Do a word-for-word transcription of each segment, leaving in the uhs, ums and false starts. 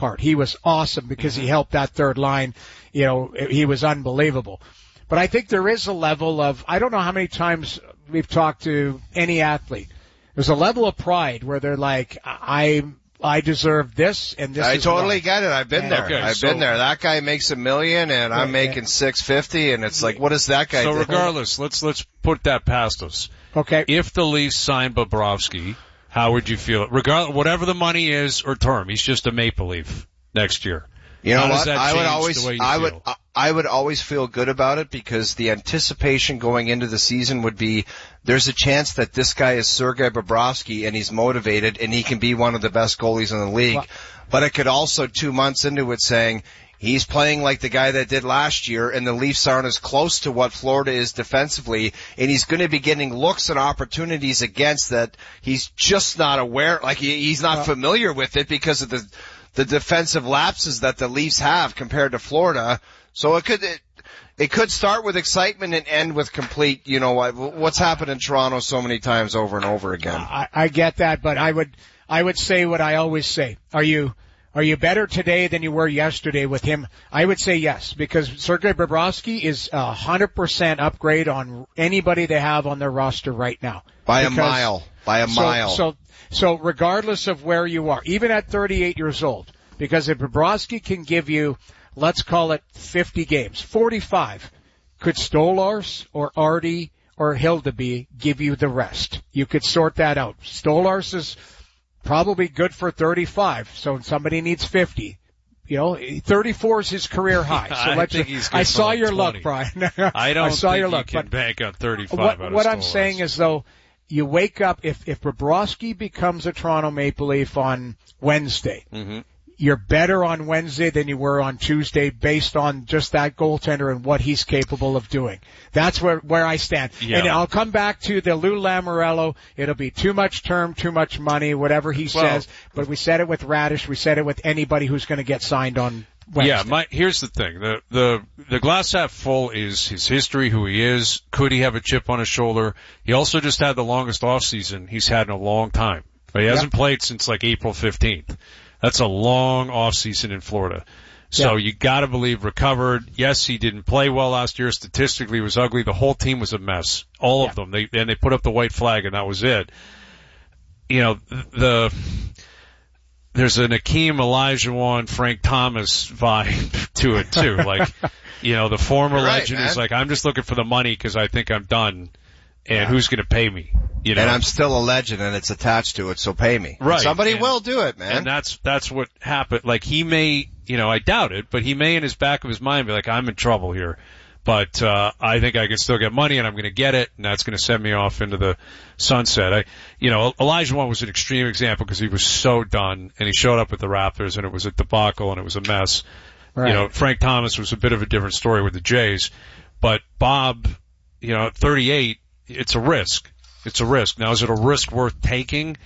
part. He was awesome because he helped that third line. You know, he was unbelievable. But I think there is a level of, I don't know how many times we've talked to any athlete. There's a level of pride where they're like, I, I deserve this and this I is totally why. get it. I've been And, there. okay, I've so- been there. That guy makes a million and I'm Yeah, making yeah. six fifty and it's like, what does that guy So do? regardless, let's let's put that past us. Okay. If the Leafs sign Bobrovsky, how would you feel? Regardless, whatever the money is or term, he's just a Maple Leaf next year. You know How does what? that I would change always, the way you I would, feel? I- I would always feel good about it because the anticipation going into the season would be there's a chance that this guy is Sergei Bobrovsky and he's motivated and he can be one of the best goalies in the league. Well, but it could also two months into it saying he's playing like the guy that did last year and the Leafs aren't as close to what Florida is defensively and he's going to be getting looks and opportunities against that he's just not aware, like he, he's not well, familiar with it because of the the defensive lapses that the Leafs have compared to Florida. So it could, it, it could start with excitement and end with complete, you know, what, what's happened in Toronto so many times over and over again. I, I get that, but I would, I would say what I always say. Are you, are you better today than you were yesterday with him? I would say yes, because Sergei Bobrovsky is a hundred percent upgrade on anybody they have on their roster right now. By Because- a mile. By a so, mile. So, so regardless of where you are, even at thirty-eight years old, because if Bobrovsky can give you, let's call it fifty games, forty-five, could Stolars or Artie or Hildeby give you the rest? You could sort that out. Stolars is probably good for thirty-five, so somebody needs fifty. You know, thirty-four is his career high. So I let's think just, he's good I saw for your twenty. look, Brian. I don't I saw think your you look, can but bank on thirty-five what, out of what I'm Stolarz. saying is, though, you wake up, if, if Bobrovsky becomes a Toronto Maple Leaf on Wednesday, mm-hmm. you're better on Wednesday than you were on Tuesday based on just that goaltender and what he's capable of doing. That's where, where I stand. Yeah. And I'll come back to the Lou Lamoriello. It'll be too much term, too much money, whatever he Well, says. But we said it with Radish. We said it with anybody who's going to get signed on Wednesday. Yeah, my, here's the thing. The, the, the glass half full is his history, who he is. Could he have a chip on his shoulder? He also just had the longest off season he's had in a long time. But he hasn't Yep. played since like April fifteenth. That's a long off season in Florida. So Yeah. you gotta believe recovered. Yes, he didn't play well last year. Statistically, it was ugly. The whole team was a mess. All Yeah. of them. They, and they put up the white flag and that was it. You know, the, there's an Akeem Olajuwon, Frank Thomas vibe to it too. Like, you know, the former You're right, legend man. is like, I'm just looking for the money because I think I'm done. And Yeah. who's going to pay me? You know, and I'm still a legend and it's attached to it, so pay me. Right. Somebody And- will do it, man. and that's that's what happened. Like he may, you know, I doubt it, but he may in his back of his mind be like, I'm in trouble here. But uh I think I can still get money and I'm going to get it, and that's going to send me off into the sunset. I, you know, Olajuwon was an extreme example because he was so done, and he showed up with the Raptors, and it was a debacle, and it was a mess. Right. You know, Frank Thomas was a bit of a different story with the Jays, but Bob, you know, at thirty-eight, it's a risk. It's a risk. Now, is it a risk worth taking?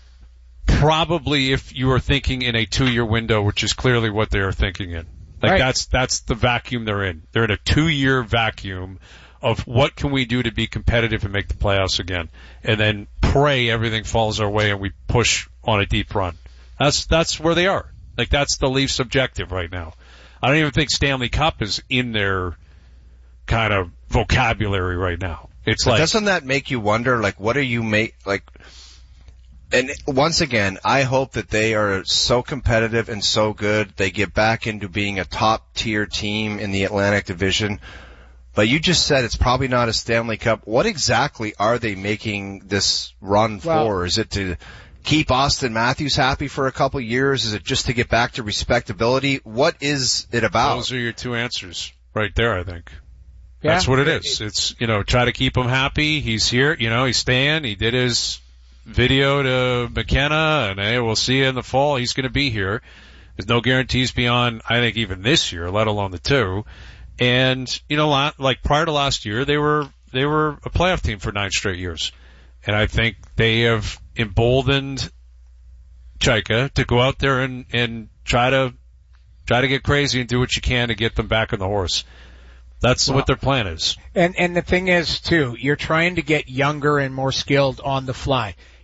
Probably if you are thinking in a two-year window, which is clearly what they are thinking in. Like Right. that's, that's the vacuum they're in. They're in a two-year vacuum of what can we do to be competitive and make the playoffs again. And then pray everything falls our way and we push on a deep run. That's, that's where they are. Like that's the Leafs' objective right now. I don't even think Stanley Cup is in their kind of vocabulary right now. It's But like, doesn't that make you wonder, like, what are you make, like, and once again, I hope that they are so competitive and so good, they get back into being a top tier team in the Atlantic Division. But you just said it's probably not a Stanley Cup. What exactly are they making this run Well- for? Is it to keep Austin Matthews happy for a couple years? Is it just to get back to respectability? What is it about? those are your two answers right there, I think. Yeah. That's what it is. It's, you know, try to keep him happy. He's here, you know, he's staying. He did his video to McKenna, and hey, we'll see you in the fall. He's going to be here. There's no guarantees beyond, I think, even this year, let alone the two. And, you know, like prior to last year, they were, they were a playoff team for nine straight years. And I think they have emboldened Chaika to go out there and, and try to, try to get crazy and do what you can to get them back on the horse. That's Well, what their plan is. And and the thing is too, you're trying to get younger and more skilled on the fly.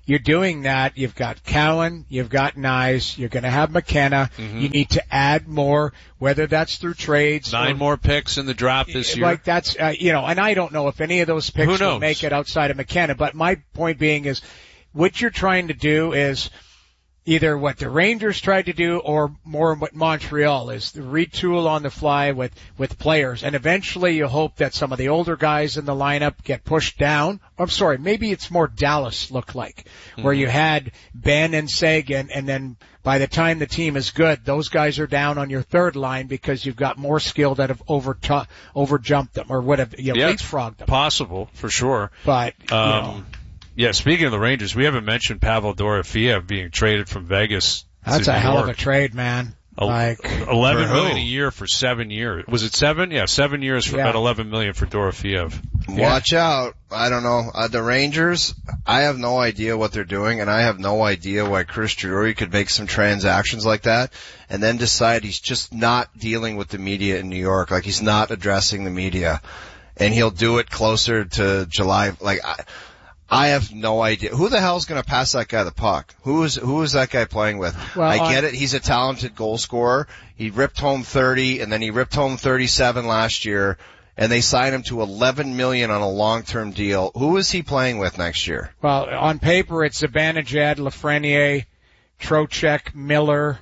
you're doing that. You've got Cowan, you've got Nyes, you're going to have McKenna. Mm-hmm. You need to add more, whether that's through trades. Nine or, more picks in the draft this year. Like that's, uh, you know, and I don't know if any of those picks Who knows? will make it outside of McKenna, but my point being is what you're trying to do is either what the Rangers tried to do or more what Montreal is, the retool on the fly with, with players. And eventually you hope that some of the older guys in the lineup get pushed down. I'm sorry, maybe it's more Dallas look like, where Mm-hmm. you had Ben and Sagan, and then by the time the team is good, those guys are down on your third line because you've got more skill that have over, over jumped them or would have, you know, Yeah, leapfrogged them. Possible, for sure. But, you Um, know. Yeah, speaking of the Rangers, we haven't mentioned Pavel Dorofeyev being traded from Vegas. That's to a New hell of York. a trade, man. Like eleven For million who? a year for seven years. Was it seven? Yeah, seven years for Yeah. about eleven million for Dorofeyev. Watch out. I don't know. Uh, the Rangers, I have no idea what they're doing, and I have no idea why Chris Drury could make some transactions like that and then decide he's just not dealing with the media in New York. Like, he's not addressing the media. And he'll do it closer to July. Like, I, I have no idea. Who the hell's going to pass that guy the puck? Who is, who is that guy playing with? Well, I on- get it. He's a talented goal scorer. He ripped home thirty, and then he ripped home thirty-seven last year. And they signed him to eleven million dollars on a long-term deal. Who is he playing with next year? Well, on paper, it's Zibanejad, Lafreniere, Trocheck, Miller,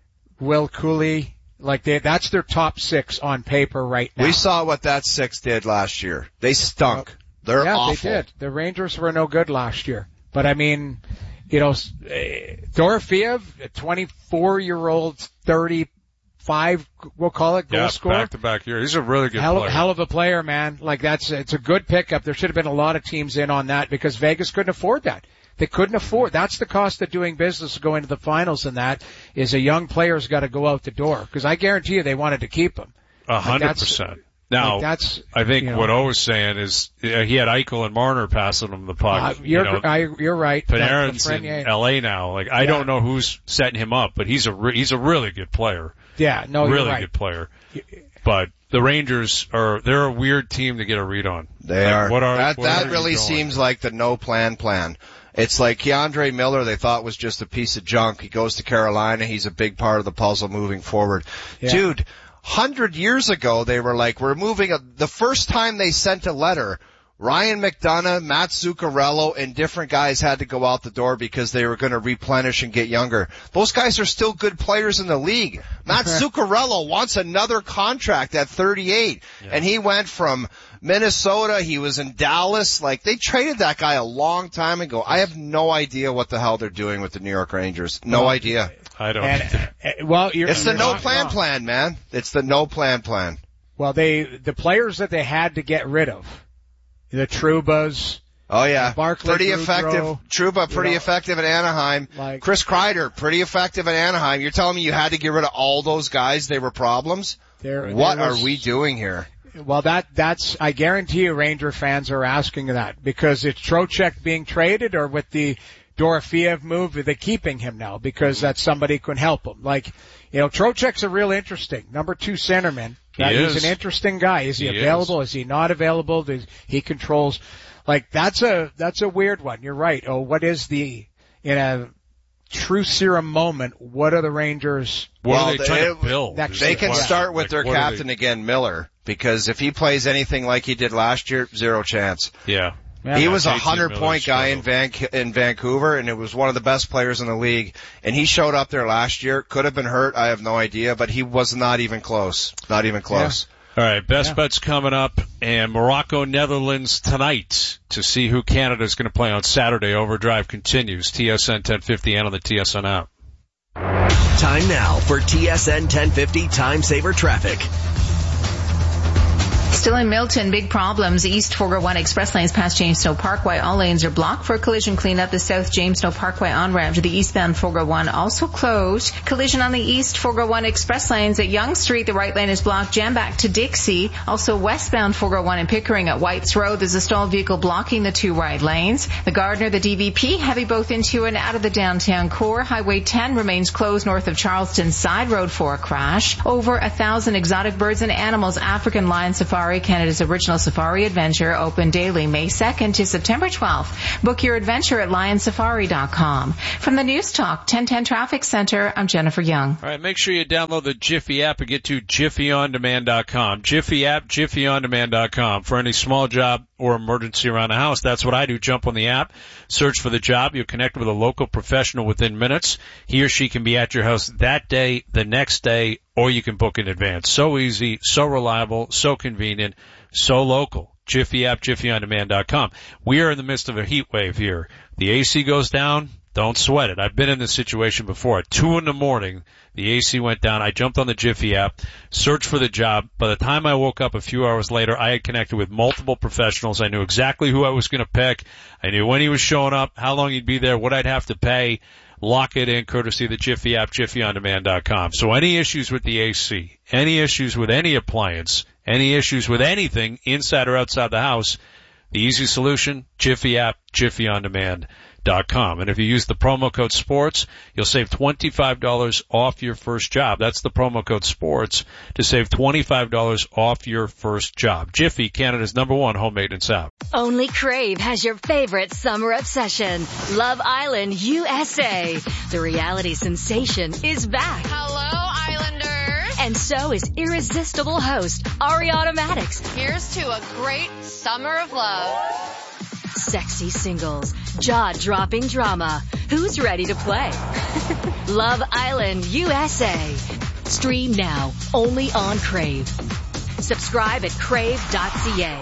Will Cooley. Like they, that's their top six on paper right now. We saw what that six did last year. They stunk. They're yeah, awful. they did. The Rangers were no good last year. But I mean, you know, uh, Dorofeyev, a twenty-four-year-old, thirty-five, we'll call it, goal Yeah, scorer. back to back year. He's a really good Hell, player. hell of a player, man. Like that's, it's a good pickup. There should have been a lot of teams in on that because Vegas couldn't afford that. They couldn't afford. That's the cost of doing business, going to the finals, and that is a young player's got to go out the door. Because I guarantee you, they wanted to keep him. A hundred that's- percent. Now, Like that's, I think you know, what O was saying is uh, he had Eichel and Marner passing him the puck. uh, you you're, know, I, you're right. Panarin's in Lafreniere- L A now. Like I Yeah. don't know who's setting him up, but he's a re- he's a really good player. Yeah, no, really you're right. good player. But the Rangers are they're a weird team to get a read on. They Like, are. What are that what that are you really going? seems like the no plan plan. It's like Keandre Miller they thought was just a piece of junk. He goes to Carolina. He's a big part of the puzzle moving forward. Yeah. Dude, hundred years ago they were like, we're moving a, the first time they sent a letter, Ryan McDonough, Matt Zuccarello, and different guys had to go out the door because they were going to replenish and get younger. Those guys are still good players in the league. Matt Zuccarello wants another contract at thirty-eight, Yeah. and he went from Minnesota, he was in Dallas. Like, they traded that guy a long time ago. I have no idea what the hell they're doing with the New York Rangers. No Well, idea. I don't. And, uh, well, you're, It's the you're no not plan wrong. plan, man. It's the no plan plan. Well, they, the players that they had to get rid of, the Trubas, Oh yeah, Barclay pretty Goodrow, effective. Trouba, pretty you know, effective in Anaheim. like- Chris Kreider, pretty effective in Anaheim. You're telling me you had to get rid of all those guys? They were problems. there, What there was- are we doing here? Well, that, that's, I guarantee you Ranger fans are asking that because it's Trocheck being traded or with the Dorofeyev move, are they keeping him now because that somebody can help him? Like, you know, Trocheck's a real interesting number two centerman. He That- is. He's an interesting guy. Is he, He available? Is. is he not available? Does he controls? Like, that's a, that's a weird one. You're right. Oh, what is the, in a true serum moment, what are the Rangers? what Well, are they they- trying to build? Next is They the can question. start with Like, their what are captain they- again, Miller, because if he plays anything like he did last year, zero chance. Yeah. Yeah, He was a J T hundred Miller point guy in struggled. Van in Vancouver, and it was one of the best players in the league. And he showed up there last year. Could have been hurt. I have no idea, but he was not even close. Not even close. All right, best Yeah. bets coming up, and Morocco, Netherlands tonight to see who Canada is going to play on Saturday. Overdrive continues. T S N ten fifty and on the T S N app. Time now for T S N ten fifty Time Saver Traffic. Still in Milton, big problems. East four oh one express lanes past James Snow Parkway. All lanes are blocked for collision cleanup. The South James Snow Parkway on-ramp to the eastbound four oh one also closed. Collision on the East four oh one express lanes at Yonge Street. The right lane is blocked. Jam back to Dixie. Also westbound four oh one in Pickering at Whites Road. There's a stalled vehicle blocking the two right lanes. The Gardner, the D V P, heavy both into and out of the downtown core. Highway ten remains closed north of Charleston Side Road for a crash. Over a thousand exotic birds and animals, African lion safari Safari, Canada's original safari adventure, open daily May second to September twelfth. Book your adventure at lion safari dot com. From the News Talk ten ten Traffic Center, I'm Jennifer Young. All right, make sure you download the Jiffy app and get to jiffy on demand dot com. Jiffy app, jiffy on demand dot com. For any small job or emergency around the house, that's what I do. Jump on the app, search for the job. You'll connect with a local professional within minutes. He or she can be at your house that day, the next day, or you can book in advance. So easy, so reliable, so convenient, so local. Jiffy app, jiffy on demand dot com. We are in the midst of a heat wave here. The A C goes down. Don't sweat it. I've been in this situation before. At two in the morning, the A C went down. I jumped on the Jiffy app, searched for the job. By the time I woke up a few hours later, I had connected with multiple professionals. I knew exactly who I was going to pick. I knew when he was showing up, how long he'd be there, what I'd have to pay. Lock it in, courtesy of the Jiffy app, jiffy on demand dot com. So any issues with the A C, any issues with any appliance, any issues with anything inside or outside the house, the easy solution, Jiffy app, jiffy on demand dot com. And if you use the promo code SPORTS, you'll save twenty-five dollars off your first job. That's the promo code SPORTS to save twenty-five dollars off your first job. Jiffy, Canada's number one home maintenance app. Only Crave has your favorite summer obsession, Love Island U S A. The reality sensation is back. Hello, Islanders. And so is irresistible host Ariana Maddox. Here's to a great summer of love. Sexy singles, jaw-dropping drama. Who's ready to play? Love Island U S A. Stream now, only on Crave. Subscribe at crave dot c a.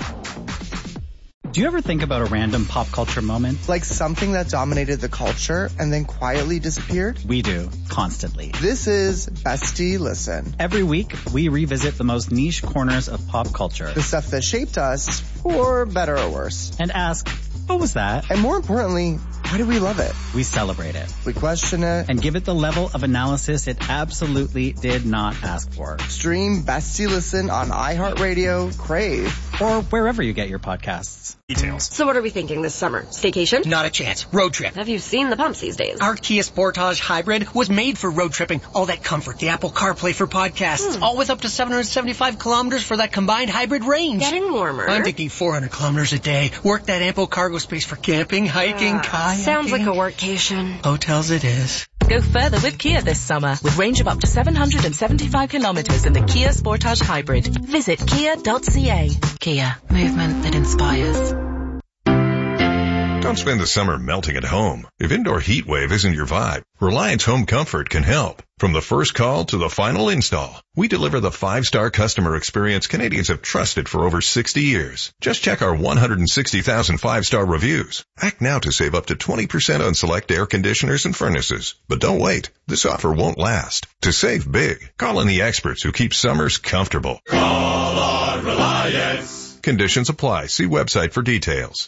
Do you ever think about a random pop culture moment? Like something that dominated the culture and then quietly disappeared? We do, constantly. This is Bestie Listen. Every week, we revisit the most niche corners of pop culture. The stuff that shaped us, for better or worse. And ask, what was that? And more importantly, why do we love it? We celebrate it. We question it. And give it the level of analysis it absolutely did not ask for. Stream Bestie Listen on iHeartRadio, Crave, or wherever you get your podcasts. Details. So what are we thinking this summer? Staycation? Not a chance. Road trip. Have you seen the pumps these days? Our Kia Sportage Hybrid was made for road tripping. All that comfort, the Apple CarPlay for podcasts, hmm. all with up to seven hundred seventy-five kilometers for that combined hybrid range. Getting warmer. I'm thinking four hundred kilometers a day. Work that ample cargo space for camping, hiking, uh, kayaking. Sounds like a workcation. Hotels it is. Go further with Kia this summer with range of up to seven hundred seventy-five kilometers in the Kia Sportage Hybrid. Visit kia dot c a. Kia, movement that inspires. Don't spend the summer melting at home. If indoor heat wave isn't your vibe, Reliance Home Comfort can help. From the first call to the final install, we deliver the five-star customer experience Canadians have trusted for over sixty years. Just check our one hundred sixty thousand five-star reviews. Act now to save up to twenty percent on select air conditioners and furnaces. But don't wait. This offer won't last. To save big, call in the experts who keep summers comfortable. Call on Reliance. Conditions apply. See website for details.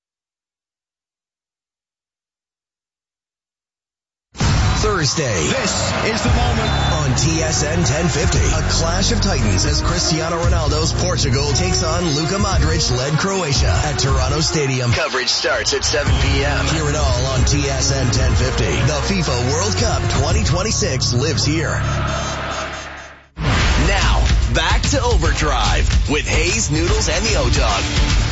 Thursday. This is the moment. On T S N ten fifty. A clash of titans as Cristiano Ronaldo's Portugal takes on Luka Modric-led Croatia at Toronto Stadium. Coverage starts at seven p.m. Hear it all on T S N ten fifty. The FIFA World Cup twenty twenty-six lives here. Now, back to Overdrive with Hayes, Noodles, and the O-Dog.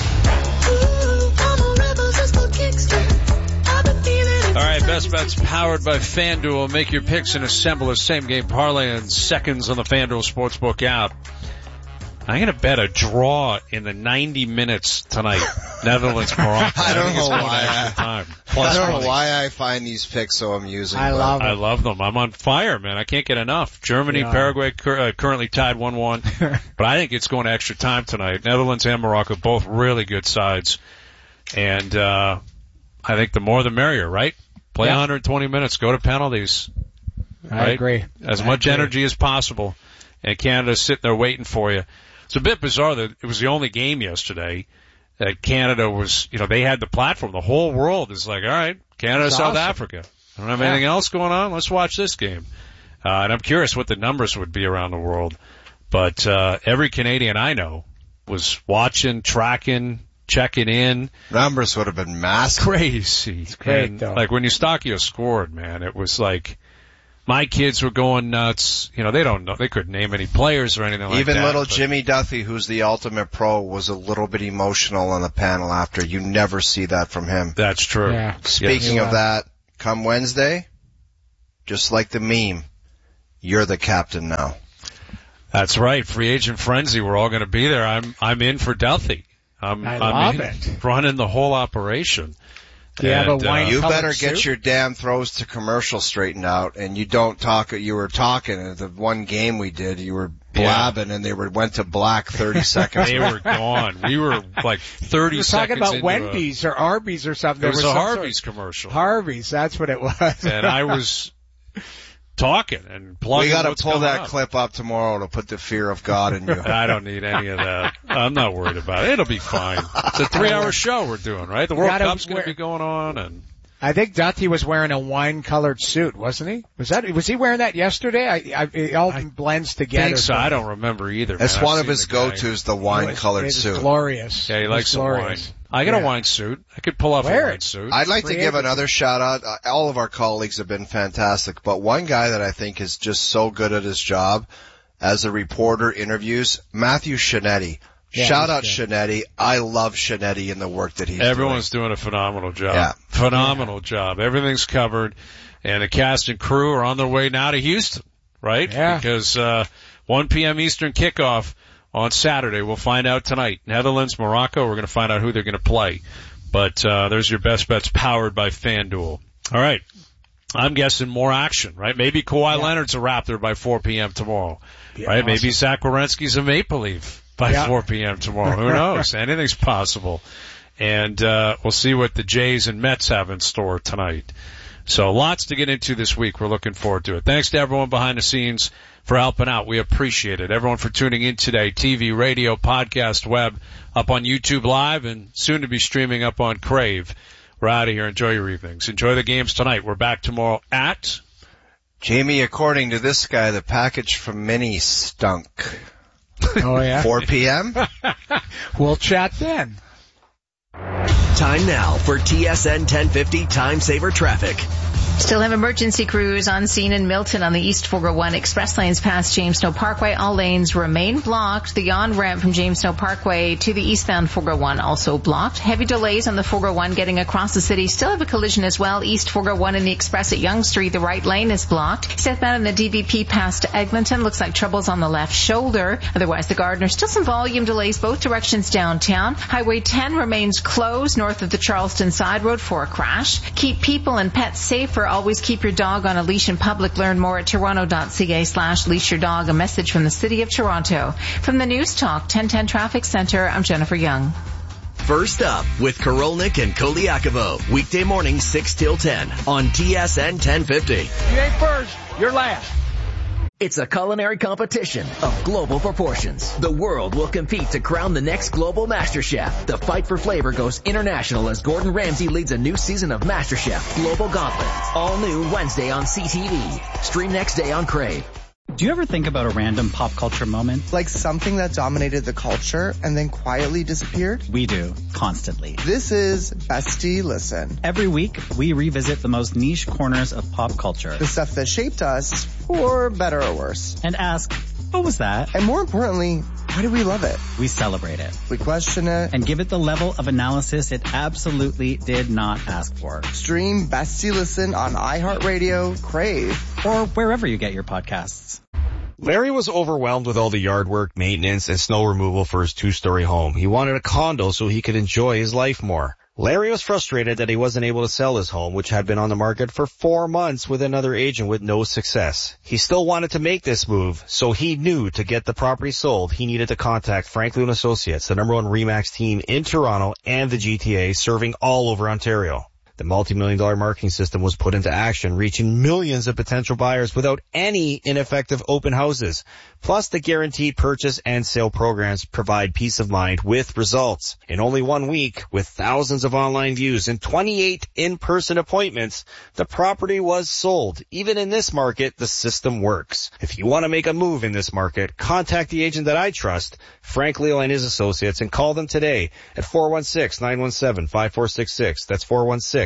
All right, Best Bets powered by FanDuel. Make your picks and assemble a same-game parlay in seconds on the FanDuel Sportsbook app. I'm going to bet a draw in the ninety minutes tonight. Netherlands, Morocco. I don't know why. I, I don't know why I find these picks so amusing. I love I love them. I'm on fire, man. I can't get enough. Germany, yeah. Paraguay cur- uh, currently tied one one. But I think it's going to extra time tonight. Netherlands and Morocco, both really good sides. And uh I think the more the merrier, right? Play yeah. one hundred twenty minutes, go to penalties. I right? agree. As I much agree. energy as possible. And Canada's sitting there waiting for you. It's a bit bizarre that it was the only game yesterday that Canada was, you know, they had the platform. The whole world is like, all right, Canada, South awesome. Africa. I don't have yeah. anything else going on. Let's watch this game. Uh, and I'm curious what the numbers would be around the world. But, uh, every Canadian I know was watching, tracking, checking in. Numbers would have been massive. Crazy. It's great, and, though. like when Eustachio scored, man, it was like, my kids were going nuts. You know, they don't know, they couldn't name any players or anything like Even that. Even little but Jimmy Duthie, who's the ultimate pro, was a little bit emotional on the panel after. You never see that from him. That's true. Yeah. Speaking Yes. of that, come Wednesday, just like the meme, you're the captain now. That's right. Free agent frenzy. We're all going to be there. I'm I'm in for Duthie. I'm, I I'm love in, it. running the whole operation. Do you have a And, uh, wine You colored better get suit? your damn throws to commercial straightened out, and you don't talk. You were talking at the one game we did. You were blabbing, and they were went to black thirty seconds. They were gone. We were like thirty We were seconds talking about into Wendy's or Arby's or something. A, it was there a some sort Harvey's of, commercial. Harvey's, that's what it was. And I was talking and plugging We got to what's pull coming that up. clip up tomorrow to put the fear of God in you. I don't need any of that. I'm not worried about it. It'll be fine. It's a three-hour show we're doing, right? The World Gotta Cup's going wear- to be going on, and I think Duthie was wearing a wine-colored suit, wasn't he? Was that was he wearing that yesterday? I, I it all blends I together. think so. I don't remember either. That's man. one I've of seen his the guy. go-tos, the It was- wine-colored it was suit. glorious. Yeah, he It likes was some wine. glorious. I got Yeah. a wine suit. I could pull off Wear a wine it. suit. I'd like to Free give agent. another shout out. Uh, All of our colleagues have been fantastic, but one guy that I think is just so good at his job as a reporter interviews, Matthew Shinetti. Yeah, shout he's out good. Shinetti. I love Shinetti and the work that he's Everyone's doing a phenomenal job. Yeah. Phenomenal job. Everything's covered. And the cast and crew are on their way now to Houston, right? Yeah. Because, uh, one p.m. Eastern kickoff on Saturday. We'll find out tonight. Netherlands, Morocco, we're going to find out who they're going to play. But, uh, there's your best bets powered by FanDuel. All right. I'm guessing more action, right? Maybe Kawhi Yeah. Leonard's a Raptor by four p.m. tomorrow, Yeah, right? awesome. Maybe Zach Werenski's a Maple Leaf by Yeah. four p.m. tomorrow. Who knows? Anything's possible. And, uh, we'll see what the Jays and Mets have in store tonight. So lots to get into this week. We're looking forward to it. Thanks to everyone behind the scenes for helping out. We appreciate it. Everyone for tuning in today. T V, radio, podcast, web, up on YouTube Live, and soon to be streaming up on Crave. We're out of here. Enjoy your evenings. Enjoy the games tonight. We're back tomorrow at... Jamie, according to this guy, the package from Mini stunk. Oh yeah. four p.m.? We'll chat then. Time now for T S N ten fifty Time Saver Traffic. Still have emergency crews on scene in Milton on the East four oh one express lanes past James Snow Parkway. All lanes remain blocked. The on-ramp from James Snow Parkway to the eastbound four oh one also blocked. Heavy delays on the four oh one getting across the city. Still have a collision as well. East four oh one in the express at Yonge Street. The right lane is blocked. Southbound in the D V P past Eglinton. Looks like troubles on the left shoulder. Otherwise, the Gardner. Still some volume delays both directions downtown. Highway ten remains closed north of the Charleston side road for a crash. Keep people and pets safer. Always keep your dog on a leash in public. Learn more at toronto.ca slash leash your dog. A message from the City of Toronto. From the News Talk ten ten Traffic Center, I'm Jennifer Young. First up with Korolnik and Koliakovo. Weekday morning six till ten on T S N ten fifty. You ain't first, you're last. It's a culinary competition of global proportions. The world will compete to crown the next global master chef. The fight for flavor goes international as Gordon Ramsay leads a new season of MasterChef Global Gauntlet. All new Wednesday on C T V. Stream next day on Crave. Do you ever think about a random pop culture moment? Like something that dominated the culture and then quietly disappeared? We do, constantly. This is Bestie Listen. Every week, we revisit the most niche corners of pop culture. The stuff that shaped us, for better or worse. And ask, what was that? And more importantly, why do we love it? We celebrate it. We question it. And give it the level of analysis it absolutely did not ask for. Stream Bestie Listen on iHeartRadio, Crave, or wherever you get your podcasts. Larry was overwhelmed with all the yard work, maintenance, and snow removal for his two-story home. He wanted a condo so he could enjoy his life more. Larry was frustrated that he wasn't able to sell his home, which had been on the market for four months with another agent with no success. He still wanted to make this move, so he knew to get the property sold, he needed to contact Franklin and Associates, the number one RE/MAX team in Toronto and the G T A, serving all over Ontario. The multi-million dollar marketing system was put into action, reaching millions of potential buyers without any ineffective open houses. Plus, the guaranteed purchase and sale programs provide peace of mind with results. In only one week, with thousands of online views and twenty-eight in-person appointments, the property was sold. Even in this market, the system works. If you want to make a move in this market, contact the agent that I trust, Frank Leal and his associates, and call them today at four one six, nine one seven, five four six six. That's four one six,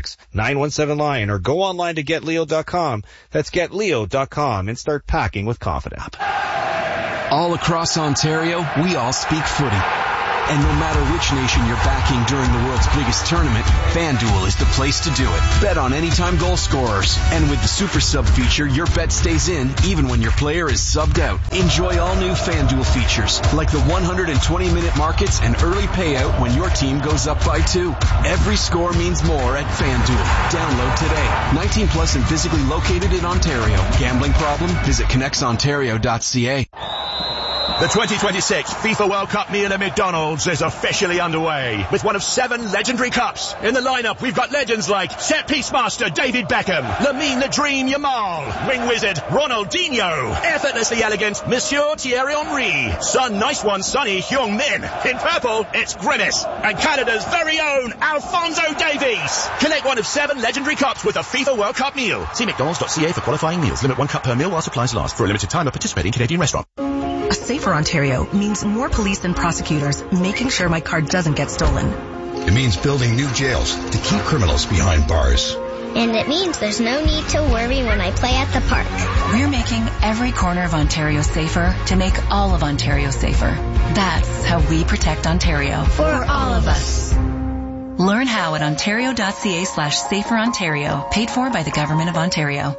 six, nine one seven, LION or go online to get leo dot com. That's get leo dot com and start packing with confidence. All across Ontario, we all speak footy. And no matter which nation you're backing during the world's biggest tournament, FanDuel is the place to do it. Bet on anytime goal scorers. And with the Super Sub feature, your bet stays in even when your player is subbed out. Enjoy all new FanDuel features, like the one hundred twenty minute markets and early payout when your team goes up by two. Every score means more at FanDuel. Download today. nineteen plus and physically located in Ontario. Gambling problem? Visit connects ontario dot c a. The twenty twenty-six FIFA World Cup meal at McDonald's is officially underway with one of seven legendary cups. In the lineup, we've got legends like set piece master David Beckham, Lamine the Dream Yamal, wing wizard Ronaldinho, effortlessly elegant Monsieur Thierry Henry, Sun Nice One Sonny Heung-min. In purple, it's Grimace, and Canada's very own Alphonso Davies. Collect one of seven legendary cups with a FIFA World Cup meal. See mcdonalds dot c a for qualifying meals. Limit one cup per meal while supplies last. For a limited time at participating Canadian restaurant. A safer Ontario means more police and prosecutors making sure my car doesn't get stolen. It means building new jails to keep criminals behind bars. And it means there's no need to worry when I play at the park. We're making every corner of Ontario safer to make all of Ontario safer. That's how we protect Ontario. For all of us. Learn how at ontario dot c a slash safer Ontario. Paid for by the Government of Ontario.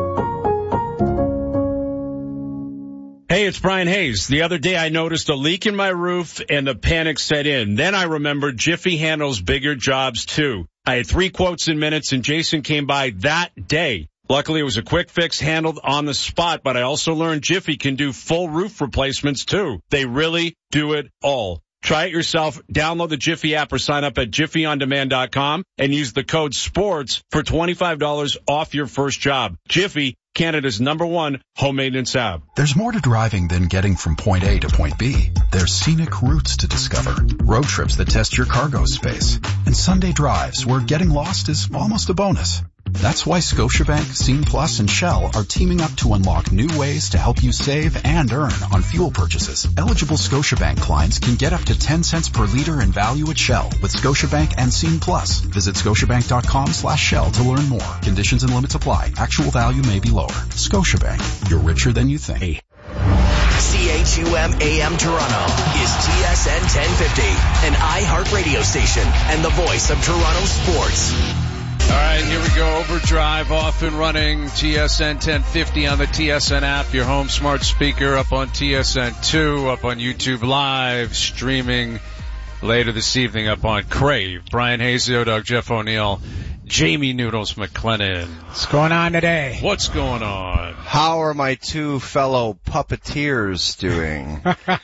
Hey, it's Brian Hayes. The other day I noticed a leak in my roof and the panic set in. Then I remembered Jiffy handles bigger jobs too. I had three quotes in minutes and Jason came by that day. Luckily it was a quick fix handled on the spot, but I also learned Jiffy can do full roof replacements too. They really do it all. Try it yourself. Download the Jiffy app or sign up at jiffy on demand dot com and use the code SPORTS for twenty-five dollars off your first job. Jiffy, Canada's number one home maintenance app. There's more to driving than getting from point A to point B. There's scenic routes to discover, road trips that test your cargo space, and Sunday drives where getting lost is almost a bonus. That's why Scotiabank, Scene Plus, and Shell are teaming up to unlock new ways to help you save and earn on fuel purchases. Eligible Scotiabank clients can get up to ten cents per liter in value at Shell with Scotiabank and Scene Plus. Visit scotiabank dot com slash Shell to learn more. Conditions and limits apply. Actual value may be lower. Scotiabank. You're richer than you think. C H U M A M Toronto is T S N ten fifty, an iHeart radio station and the voice of Toronto sports. All right, here we go. Overdrive off and running. T S N ten fifty on the T S N app, your home smart speaker, up on T S N two, up on YouTube Live, streaming later this evening up on Crave. Brian Hayes, Doug, Jeff O'Neill, Jamie Noodles McLennan. What's going on today? What's going on? How are my two fellow puppeteers doing?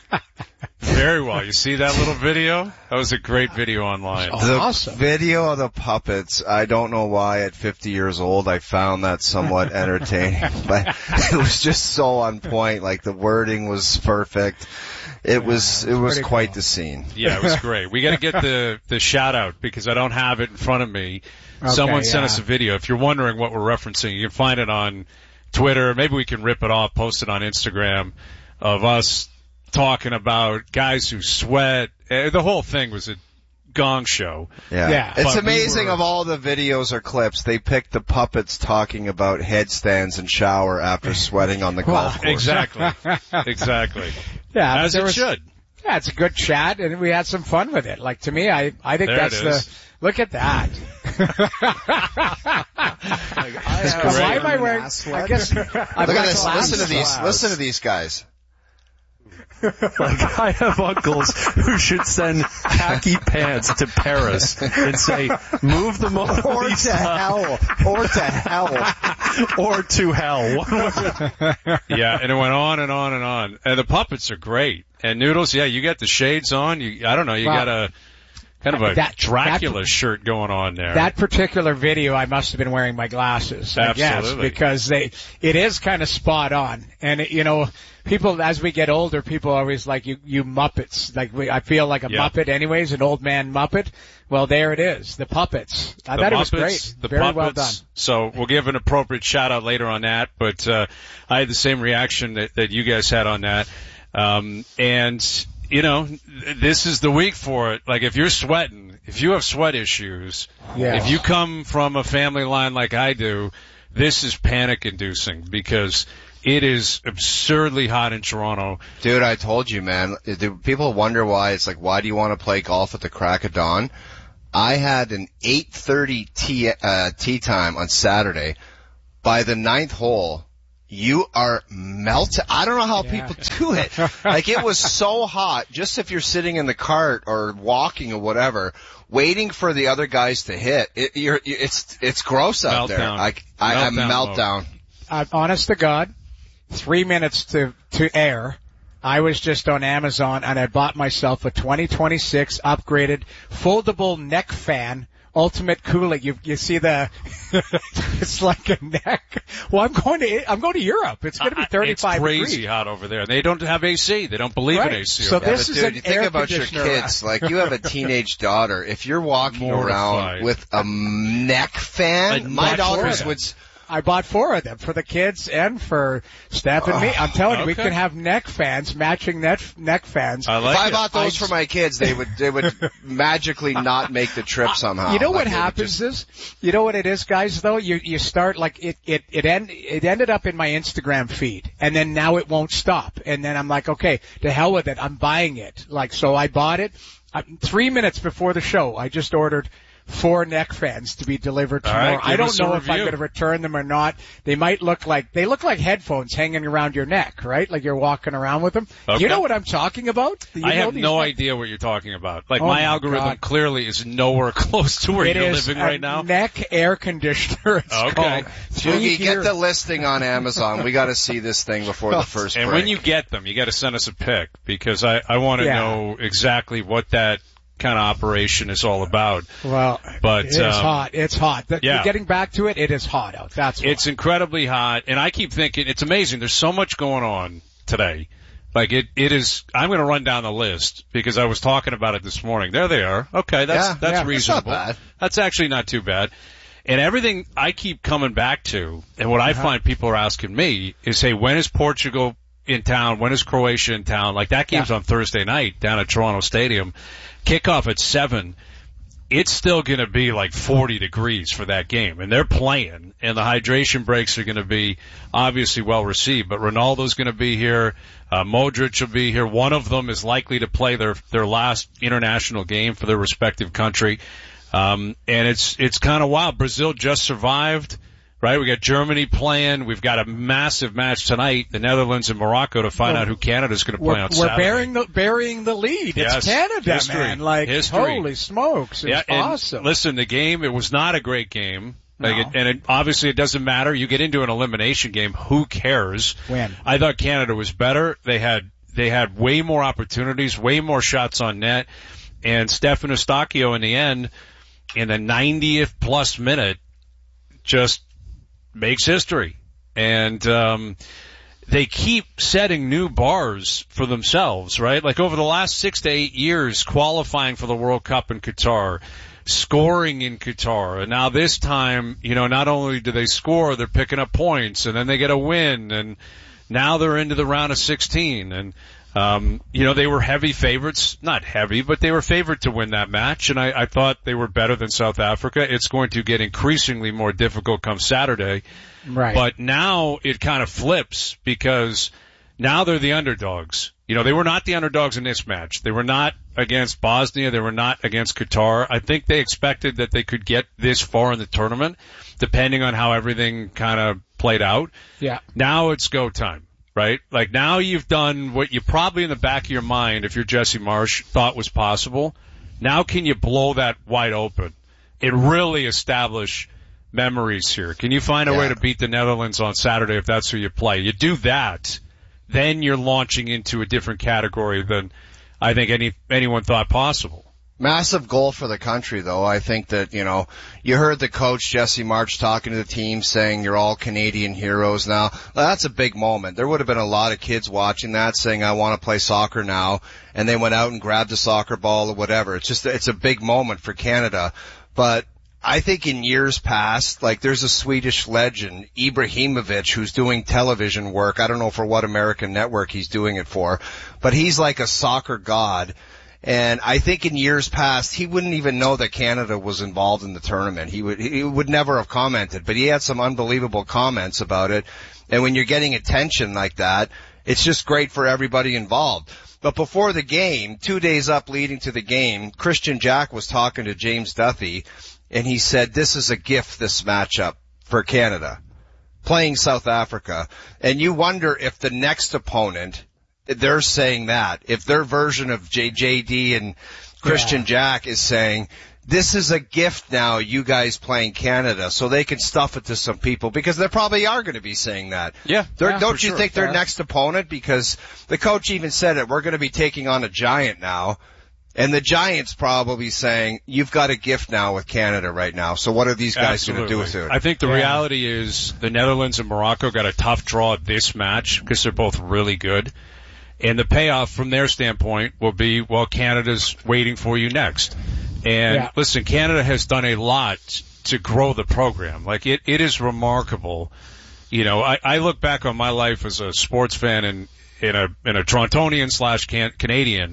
Very well. You see that little video? That was a great video online. The awesome. video of the puppets, I don't know why at fifty years old I found that somewhat entertaining, but it was just so on point. Like the wording was perfect. It was, it was quite cool. the scene. Yeah, it was great. We got to get the, the shout out because I don't have it in front of me. Okay, Someone sent yeah. us a video. If you're wondering what we're referencing, you can find it on Twitter. Maybe we can rip it off, post it on Instagram of us talking about guys who sweat. The whole thing was a gong show. Yeah. Yeah. It's But we amazing were- of all the videos or clips, they picked the puppets talking about headstands and shower after sweating on the golf course. Exactly. Exactly. Yeah, but As there it was- should. Yeah, it's a good chat, and we had some fun with it. Like, to me, I, I think There that's it the, is. look at that. That's Why great. am I wearing, I guess, I've Look at got this. glasses. Listen to these. Listen to these guys. Like, I have uncles who should send khaki pants to Paris and say, move the Mona Or to Lisa. hell. Or to hell. Or to hell. Yeah, and it went on and on and on. And the puppets are great. And Noodles, yeah, you got the shades on. You, I don't know, you Well, got a kind of a that- Dracula that- shirt going on there. That particular video, I must have been wearing my glasses, I guess, Absolutely. because they, it is kind of spot on. And it, you know, people, as we get older, people always like, you, you Muppets. Like, we, I feel like a Yeah. Muppet anyways, an old man Muppet. Well, there it is, the puppets. I The thought it was Muppets, great. The Very puppets. well done. So we'll give an appropriate shout out later on that, but, uh, I had the same reaction that, that you guys had on that. Um, and, you know, this is the week for it. Like, if you're sweating, if you have sweat issues, Yeah. if you come from a family line like I do, this is panic-inducing because it is absurdly hot in Toronto. Dude, I told you, man. Do people wonder why it's like, why do you want to play golf at the crack of dawn? I had an eight thirty tee, uh, tee time on Saturday. By the ninth hole, you are melted. I don't know how Yeah. people do it. Like, it was so hot, just if you're sitting in the cart or walking or whatever, waiting for the other guys to hit. It, you're, it's, it's gross out there. Meltdown. I, I, I'm Meltdown meltdown. Uh, honest to God, three minutes to, to air. I was just on Amazon and I bought myself a twenty twenty-six upgraded foldable neck fan, ultimate cooling. You, you see the, it's like a neck. Well, I'm going to, I'm going to Europe. It's going to be thirty-five It's crazy degrees. hot over there. They don't have A C. They don't believe Right. in A C. So over there. this Yeah, is but an dude, you think air about your conditioner. kids. Like, you have a teenage daughter. If you're walking Mortified. around with a neck fan, A my neck daughters fan. would. s- I bought four of them for the kids and for Steph and me. I'm telling you, we okay. can have neck fans, matching neck neck fans. I like If I it. bought those I- for my kids, they would they would magically not make the trip somehow. You know Like, what they would happens just- is, you know what it is, guys. Though you you start like it it it end it ended up in my Instagram feed, and then now it won't stop. And then I'm like, okay, to hell with it. I'm buying it. Like, so I bought it uh, three minutes before the show. I just ordered four neck fans to be delivered All tomorrow. right, I give don't us a know if I'm review. going to return them or not. They might look like they look like headphones hanging around your neck, right? Like you're walking around with them. Okay. You know what I'm talking about? Do you I know have these no things? idea what you're talking about. Like, Oh my my algorithm God. clearly is nowhere close to where It you're is living a right now. neck air conditioner. It's Okay. called. Three Doogie, get gear- the listing on Amazon. We got to see this thing before the first And break. when you get them, you got to send us a pic because I, I want to Yeah. know exactly what that kind of operation is all about. Well, But, it's um, hot. It's hot. The, yeah. Getting back to it, it is hot out. That's why. It's incredibly hot, and I keep thinking it's amazing. There's so much going on today. Like it, it is. I'm going to run down the list because I was talking about it this morning. There they are. Okay, that's Yeah, that's yeah, that's not reasonable. bad. That's actually not too bad. And everything I keep coming back to, and what I Uh-huh. find people are asking me is, hey, when is Portugal in town? When is Croatia in town? Like that game's Yeah. on Thursday night down at Toronto Stadium. Kickoff at seven. It's still going to be like forty degrees for that game, and they're playing, and the hydration breaks are going to be obviously well received. But Ronaldo's going to be here, uh, Modric will be here. One of them is likely to play their their last international game for their respective country, um, and it's it's kind of wild. Brazil just survived. Right, we got Germany playing. We've got a massive match tonight, the Netherlands and Morocco, to find Well, out who Canada's going to play we're, on we're Saturday. burying the burying the lead. Yes. It's Canada, History. man. Like History. holy smokes, it's yeah, and awesome. listen, the game, it was not a great game. Like No. it, and it, obviously it doesn't matter. You get into an elimination game, who cares? Win. I thought Canada was better. They had they had way more opportunities, way more shots on net, and Stefan Eustáquio in the end, in the ninetieth plus minute, just makes history. And um they keep setting new bars for themselves, right? Like over the last six to eight years, qualifying for the World Cup in Qatar, scoring in Qatar, and now this time, you know, not only do they score, they're picking up points, and then they get a win, and now they're into the round of sixteen, and um, you know, they were heavy favorites, not heavy, but they were favored to win that match, and I, I thought they were better than South Africa. It's going to get increasingly more difficult come Saturday. Right. But now it kind of flips because now they're the underdogs. You know, they were not the underdogs in this match. They were not against Bosnia. They were not against Qatar. I think they expected that they could get this far in the tournament, depending on how everything kind of played out. Yeah. Now it's go time, right? Like now you've done what you probably in the back of your mind, if you're Jesse Marsh, thought was possible. Now can you blow that wide open and really establish memories here? Can you find a Yeah. way to beat the Netherlands on Saturday if that's who you play? You do that, then you're launching into a different category than I think any anyone thought possible. Massive goal for the country, though. I think that, you know, you heard the coach, Jesse March, talking to the team saying you're all Canadian heroes now. Well, that's a big moment. There would have been a lot of kids watching that saying, I want to play soccer now, and they went out and grabbed a soccer ball or whatever. It's just, it's a big moment for Canada. But I think in years past, like there's a Swedish legend, Ibrahimovic, who's doing television work. I don't know for what American network he's doing it for, but he's like a soccer god. And I think in years past, he wouldn't even know that Canada was involved in the tournament. He would, he would never have commented, but he had some unbelievable comments about it. And when you're getting attention like that, it's just great for everybody involved. But before the game, two days up leading to the game, Christian Jack was talking to James Duthie, and he said, this is a gift, this matchup for Canada, playing South Africa. And you wonder if the next opponent, they're saying that, if their version of J J D and Christian yeah. Jack is saying, this is a gift now, you guys playing Canada, so they can stuff it to some people, because they probably are going to be saying that. Yeah. yeah don't you sure. think their yeah. next opponent, because the coach even said it, we're going to be taking on a giant now, and the Giants probably saying, you've got a gift now with Canada right now, so what are these guys going to do with it? I think the yeah. reality is the Netherlands and Morocco got a tough draw at this match, because they're both really good. And the payoff from their standpoint will be, well, Canada's waiting for you next. And yeah. listen, Canada has done a lot to grow the program. Like, it, it is remarkable. You know, I, I look back on my life as a sports fan and in a, in a Torontonian slash can, Canadian.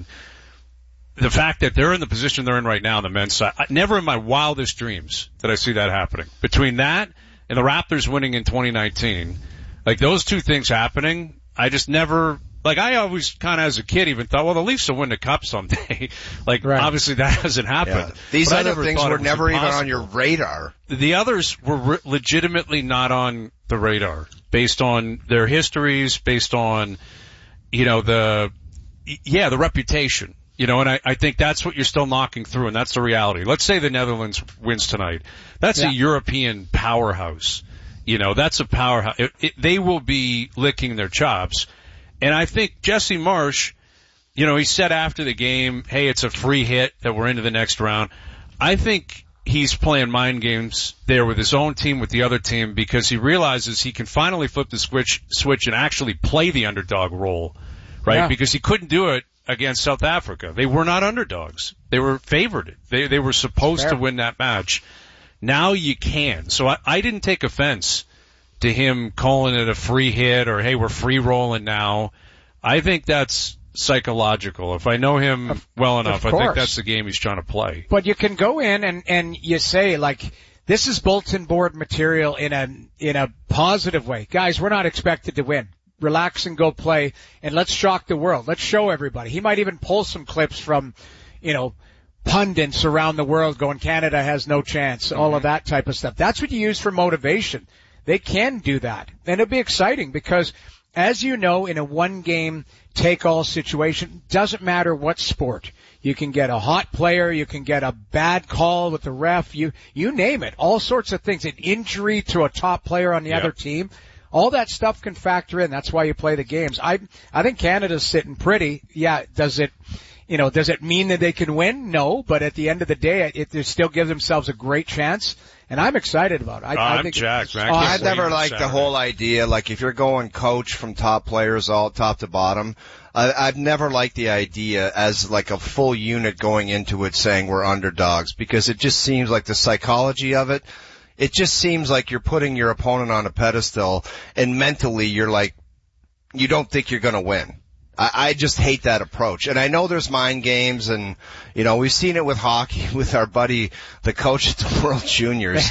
The fact that they're in the position they're in right now on the men's side, I, never in my wildest dreams did I see that happening. Between that and the Raptors winning in twenty nineteen, like those two things happening, I just never, like I always kind of as a kid even thought, well, the Leafs will win the cup someday. like right. obviously that hasn't happened. Yeah. These but other things were never even on your radar. The others were re- legitimately not on the radar based on their histories, based on, you know, the, yeah, the reputation. You know, and I, I think that's what you're still knocking through, and that's the reality. Let's say the Netherlands wins tonight. That's yeah. a European powerhouse. You know, that's a powerhouse. It, it, they will be licking their chops. And I think Jesse Marsch, you know, he said after the game, hey, it's a free hit that we're into the next round. I think he's playing mind games there with his own team, with the other team, because he realizes he can finally flip the switch, switch and actually play the underdog role, right? Yeah. Because he couldn't do it against South Africa. They were not underdogs. They were favored. They they were supposed Fair. to win that match. Now you can. So I, I didn't take offense to him calling it a free hit or, hey, we're free rolling now. I think that's psychological. If I know him of, well enough, I think that's the game he's trying to play. But you can go in and, and you say, like, this is bulletin board material in a, in a positive way. Guys, we're not expected to win. Relax and go play, and let's shock the world. Let's show everybody. He might even pull some clips from, you know, pundits around the world going, Canada has no chance, all of that type of stuff. That's what you use for motivation. They can do that. And it'll be exciting because, as you know, in a one-game take-all situation, doesn't matter what sport. You can get a hot player, you can get a bad call with the ref, you you name it, all sorts of things, an injury to a top player on the yep. other team. All that stuff can factor in. That's why you play the games. I I think Canada's sitting pretty. Yeah, does it, you know, does it mean that they can win? No, but at the end of the day, it, it still gives themselves a great chance, and I'm excited about it. I, oh, I I'm think jacked, man. Oh, I've never liked the whole idea, like if you're going coach from top players all top to bottom, I, I've never liked the idea as like a full unit going into it saying we're underdogs, because it just seems like the psychology of it, it just seems like you're putting your opponent on a pedestal, and mentally you're like, you don't think you're going to win. I, I just hate that approach. And I know there's mind games, and, you know, we've seen it with hockey with our buddy, the coach at the World Juniors.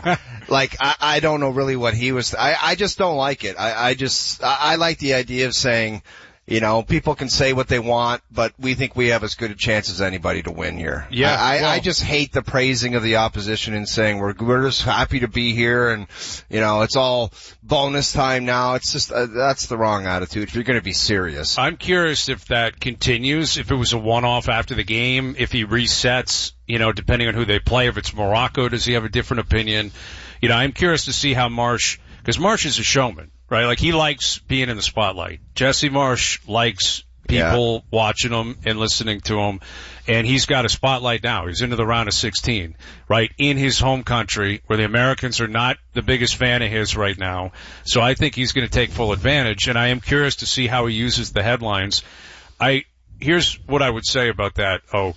Like, I, I don't know really what he was, I, I just don't like it. I, I just, I, I like the idea of saying, you know, people can say what they want, but we think we have as good a chance as anybody to win here. Yeah, I, well, I just hate the praising of the opposition and saying we're we're just happy to be here, and you know it's all bonus time now. It's just uh, that's the wrong attitude if you're going to be serious. I'm curious if that continues. If it was a one-off after the game, if he resets, you know, depending on who they play. If it's Morocco, does he have a different opinion? You know, I'm curious to see how Marsch, because Marsch is a showman. Right, like he likes being in the spotlight. Jesse Marsch likes people yeah. watching him and listening to him, and he's got a spotlight now. He's into the round of sixteen, right, in his home country where the Americans are not the biggest fan of his right now. So I think he's going to take full advantage, and I am curious to see how he uses the headlines. I here's what I would say about that. Oh,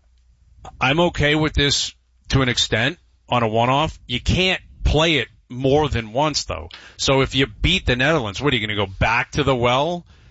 I'm okay with this to an extent on a one-off. You can't play it more than once, though. So if you beat the Netherlands, what are you going to go back to the well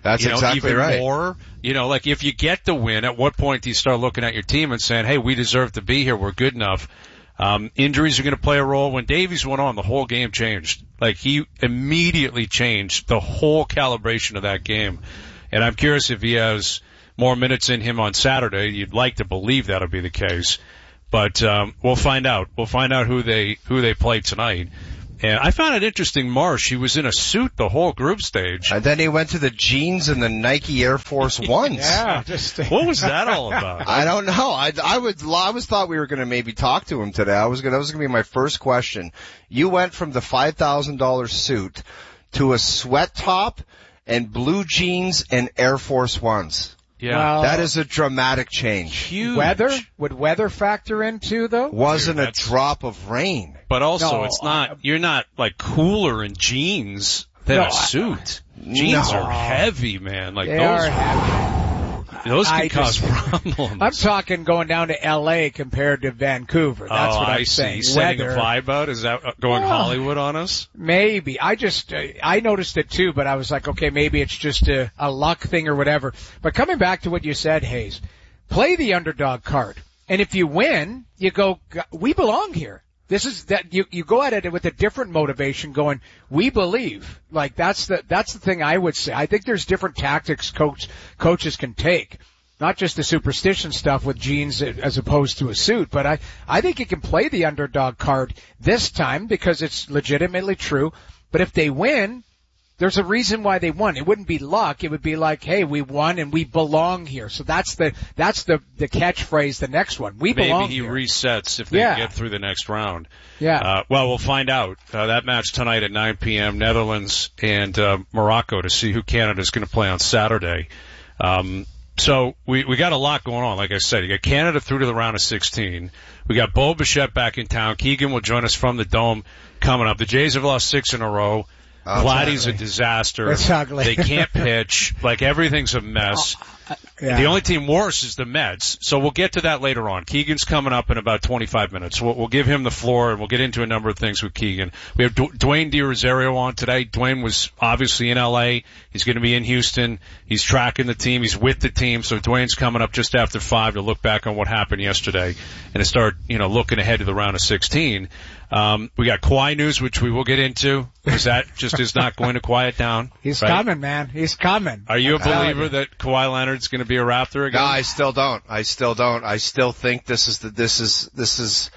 That's you know, exactly even right. more. You know, like if you get the win, at what point do you start looking at your team and saying, hey, we deserve to be here. We're good enough. Um, injuries are going to play a role. When Davies went on, the whole game changed. Like he immediately changed the whole calibration of that game. And I'm curious if he has more minutes in him on Saturday. You'd like to believe that'll be the case. But um, we'll find out. We'll find out who they who they play tonight. And I found it interesting, Marsh, he was in a suit the whole group stage. And then he went to the jeans and the Nike Air Force Ones. Yeah, just what was that all about? I don't know. I, I would, I was thought we were going to maybe talk to him today. I was going, that was going to be my first question. You went from the five thousand dollars suit to a sweat top and blue jeans and Air Force Ones. Yeah. Well, that is a dramatic change. Huge. Weather? Would weather factor in too, though? Wasn't Dude, a drop of rain. But also, No, it's not, I- you're not like cooler in jeans than No, a suit. Jeans no. are heavy, man. Like They those, are heavy. those can I cause just- problems. I'm talking going down to L A compared to Vancouver. That's oh, what I'm I saying. see. Setting Weather, a vibe out? Is that uh, going Oh. Hollywood on us? maybe. I just, uh, I noticed it too, but I was like, okay, maybe it's just a, a luck thing or whatever. But coming back to what you said, Hayes, play the underdog card. And if you win, you go, we belong here. This is that you, you go at it with a different motivation going, we believe. Like that's the, that's the thing I would say. I think there's different tactics coach, coaches can take. Not just the superstition stuff with jeans as opposed to a suit, but I, I think you can play the underdog card this time because it's legitimately true. But if they win, there's a reason why they won. It wouldn't be luck. It would be like, hey, we won and we belong here. So that's the, that's the, the catchphrase, the next one. We Maybe belong he here. resets if they Yeah. get through the next round. Yeah. Uh, well, we'll find out. Uh, that match tonight at nine p.m., Netherlands and uh, Morocco, to see who Canada's going to play on Saturday. Um, so we, we got a lot going on. Like I said, you got Canada through to the round of sixteen. We got Bo Bichette back in town. Keegan will join us from the Dome coming up. The Jays have lost six in a row. Oh, Vladdy's a ugly. disaster. It's ugly. They can't pitch. Like everything's a mess. Yeah. The only team worse is the Mets. So we'll get to that later on. Keegan's coming up in about twenty-five minutes. We'll, we'll give him the floor and we'll get into a number of things with Keegan. We have du- Dwayne DiRosario on today. Dwayne was obviously in L A. He's going to be in Houston. He's tracking the team. He's with the team. So Dwayne's coming up just after five to look back on what happened yesterday and to start, you know, looking ahead to the round of sixteen. Um, we got Kawhi news, which we will get into, because that just is not going to quiet down. He's right? coming, man. He's coming. Are you a I'm telling believer you. that Kawhi Leonard's going to be a Raptor again? No, I still don't. I still don't. I still think this is the, this is, this is,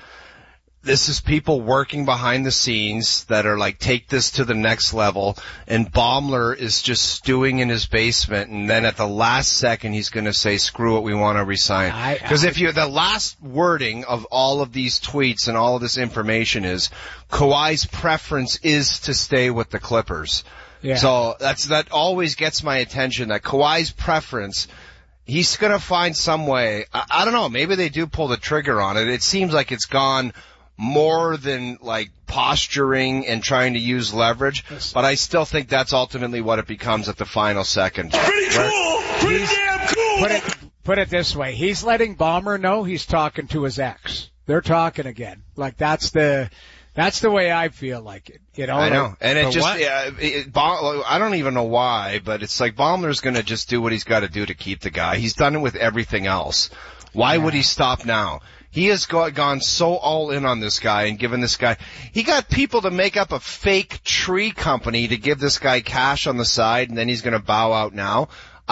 this is people working behind the scenes that are like, take this to the next level. And Baumler is just stewing in his basement. And then at the last second, he's going to say, screw it, we want to resign. Because if you, the last wording of all of these tweets and all of this information is Kawhi's preference is to stay with the Clippers. Yeah. So that's, that always gets my attention, that Kawhi's preference, he's going to find some way. I, I don't know. Maybe they do pull the trigger on it. It seems like it's gone more than like posturing and trying to use leverage, but I still think that's ultimately what it becomes at the final second. Pretty cool! Pretty damn cool! Put it, put it this way. He's letting Balmer know he's talking to his ex. They're talking again. Like that's the, that's the way I feel like it. You know? I know. And it But just, what- yeah, it, Baum, I don't even know why, but it's like Baumler's going to just do what he's got to do to keep the guy. He's done it with everything else. Why would he stop now? He has go, gone so all in on this guy and given this guy, he got people to make up a fake tree company to give this guy cash on the side, and then he's going to bow out now,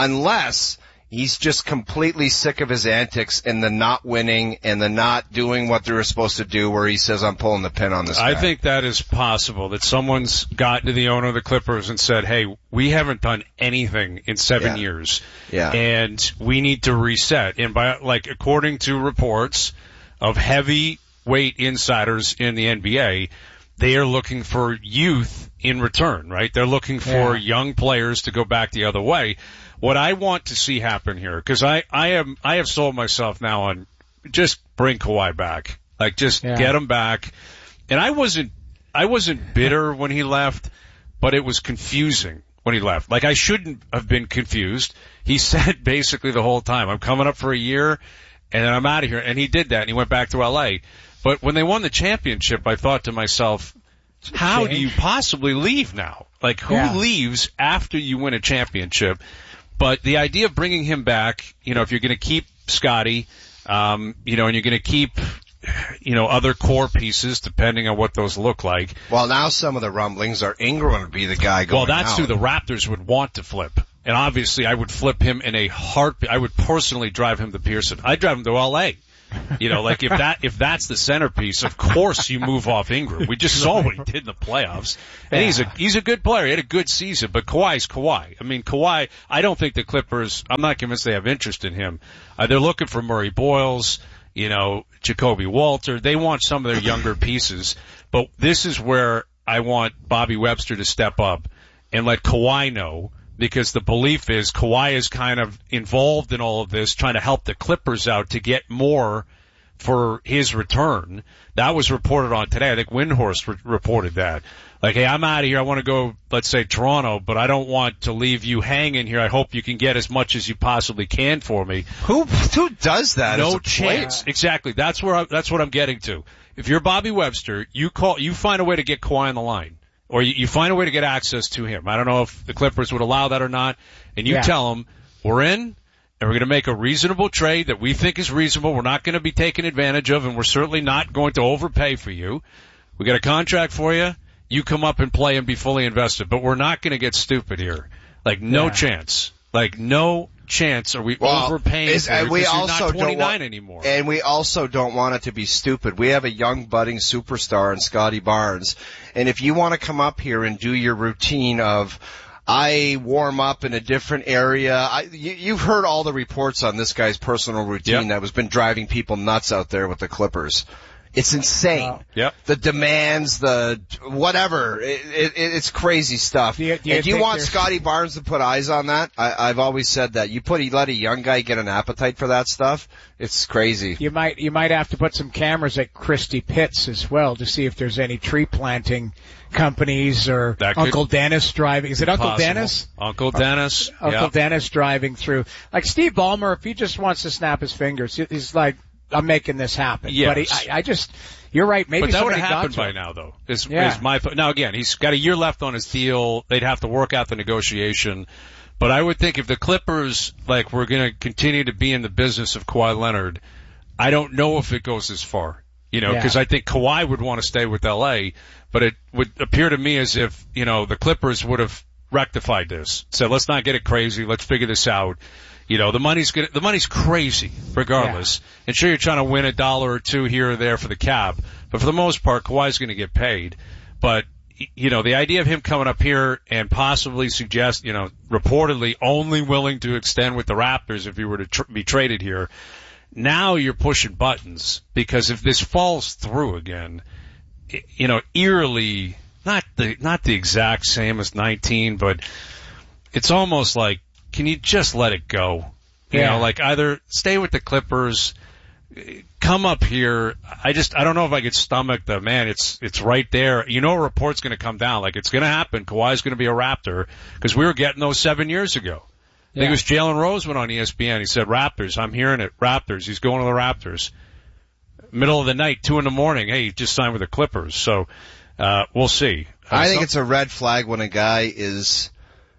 unless he's just completely sick of his antics and the not winning and the not doing what they were supposed to do, where he says, I'm pulling the pin on this guy. I think that is possible, that someone's gotten to the owner of the Clippers and said, hey, we haven't done anything in seven Yeah. years. Yeah. And we need to reset. And by, like, according to reports of heavyweight insiders in the N B A, they are looking for youth in return, right? They're looking for Yeah. young players to go back the other way. What I want to see happen here, because I, I am, I have sold myself now on just bring Kawhi back. Like, just Yeah. get him back. And I wasn't, I wasn't bitter when he left, but it was confusing when he left. Like, I shouldn't have been confused. He said basically the whole time, I'm coming up for a year, and then I'm out of here. And he did that, and he went back to L A. But when they won the championship, I thought to myself, how do you possibly leave now? Like, who Yeah. leaves after you win a championship? But the idea of bringing him back, you know, if you're going to keep Scotty, um, you know, and you're going to keep, you know, other core pieces, depending on what those look like. Well, now some of the rumblings are Ingram would be the guy going Well, that's out. who the Raptors would want to flip. And obviously I would flip him in a heartbeat. I would personally drive him to Pearson. I'd drive him to L A. You know, like if that, if that's the centerpiece, of course you move off Ingram. We just saw what he did in the playoffs. And he's a, he's a good player. He had a good season, but Kawhi's Kawhi. I mean, Kawhi, I don't think the Clippers, I'm not convinced they have interest in him. Uh, they're looking for Murray Boyles, you know, Jacoby Walter. They want some of their younger pieces. But this is where I want Bobby Webster to step up and let Kawhi know, because the belief is Kawhi is kind of involved in all of this, trying to help the Clippers out to get more for his return. That was reported on today. I think Windhorst re- reported that. Like, hey, I'm out of here. I want to go, let's say, Toronto, but I don't want to leave you hanging here. I hope you can get as much as you possibly can for me. Who who does that? No as a chance. player? Exactly. That's where I, that's what I'm getting to. If you're Bobby Webster, you call, you find a way to get Kawhi on the line. Or you, you find a way to get access to him. I don't know if the Clippers would allow that or not. And you yeah. tell them, we're in, and we're going to make a reasonable trade that we think is reasonable. We're not going to be taken advantage of, and we're certainly not going to overpay for you. We got a contract for you. You come up and play and be fully invested. But we're not going to get stupid here. Like, no yeah. chance. Like, no chance are we well, overpaying is, for you, and we because you're also not twenty-nine don't want, anymore. And we also don't want it to be stupid. We have a young budding superstar in Scotty Barnes. And if you want to come up here and do your routine of, I warm up in a different area. I, you, you've heard all the reports on this guy's personal routine yep. that was been driving people nuts out there with the Clippers. It's insane. Wow. Yep. The demands, the whatever. It, it, it's crazy stuff. Do you, do you and do you want there's... Scotty Barnes to put eyes on that? I, I've always said that. You put, you let a young guy get an appetite for that stuff. It's crazy. You might, you might have to put some cameras at Christie Pitts as well to see if there's any tree planting companies or That Uncle could, Dennis driving. Is it Uncle possible. Dennis? Uncle Dennis. Uh, Uncle yep. Dennis driving through. Like Steve Ballmer, if he just wants to snap his fingers, he's like, I'm making this happen. Yes. But he, I, I just, you're right. Maybe but that would somebody have happened got by to now, though. Is, yeah. is my th- now again? He's got a year left on his deal. They'd have to work out the negotiation. But I would think if the Clippers, like, were going to continue to be in the business of Kawhi Leonard, I don't know if it goes as far. You know, because yeah. I think Kawhi would want to stay with L A, but it would appear to me as if, you know, the Clippers would have rectified this. Said, let's not get it crazy. Let's figure this out. You know, the money's gonna, the money's crazy, regardless. Yeah. And sure, you're trying to win a dollar or two here or there for the cap, but for the most part, Kawhi's going to get paid. But, you know, the idea of him coming up here and possibly suggest, you know, reportedly only willing to extend with the Raptors if he were to tr- be traded here, now you're pushing buttons, because if this falls through again, you know, eerily, not the, not the exact same as nineteen, but it's almost like, can you just let it go? You yeah. know, like either stay with the Clippers, come up here. I just, I don't know if I could stomach the, man, it's, it's right there. You know, a report's going to come down. Like, it's going to happen. Kawhi's going to be a Raptor, because we were getting those seven years ago. I think it was Jalen Rose went on E S P N. He said, Raptors, I'm hearing it. Raptors. He's going to the Raptors. Middle of the night, two in the morning. Hey, he just signed with the Clippers. So, uh, we'll see. Uh, I think so- it's a red flag when a guy is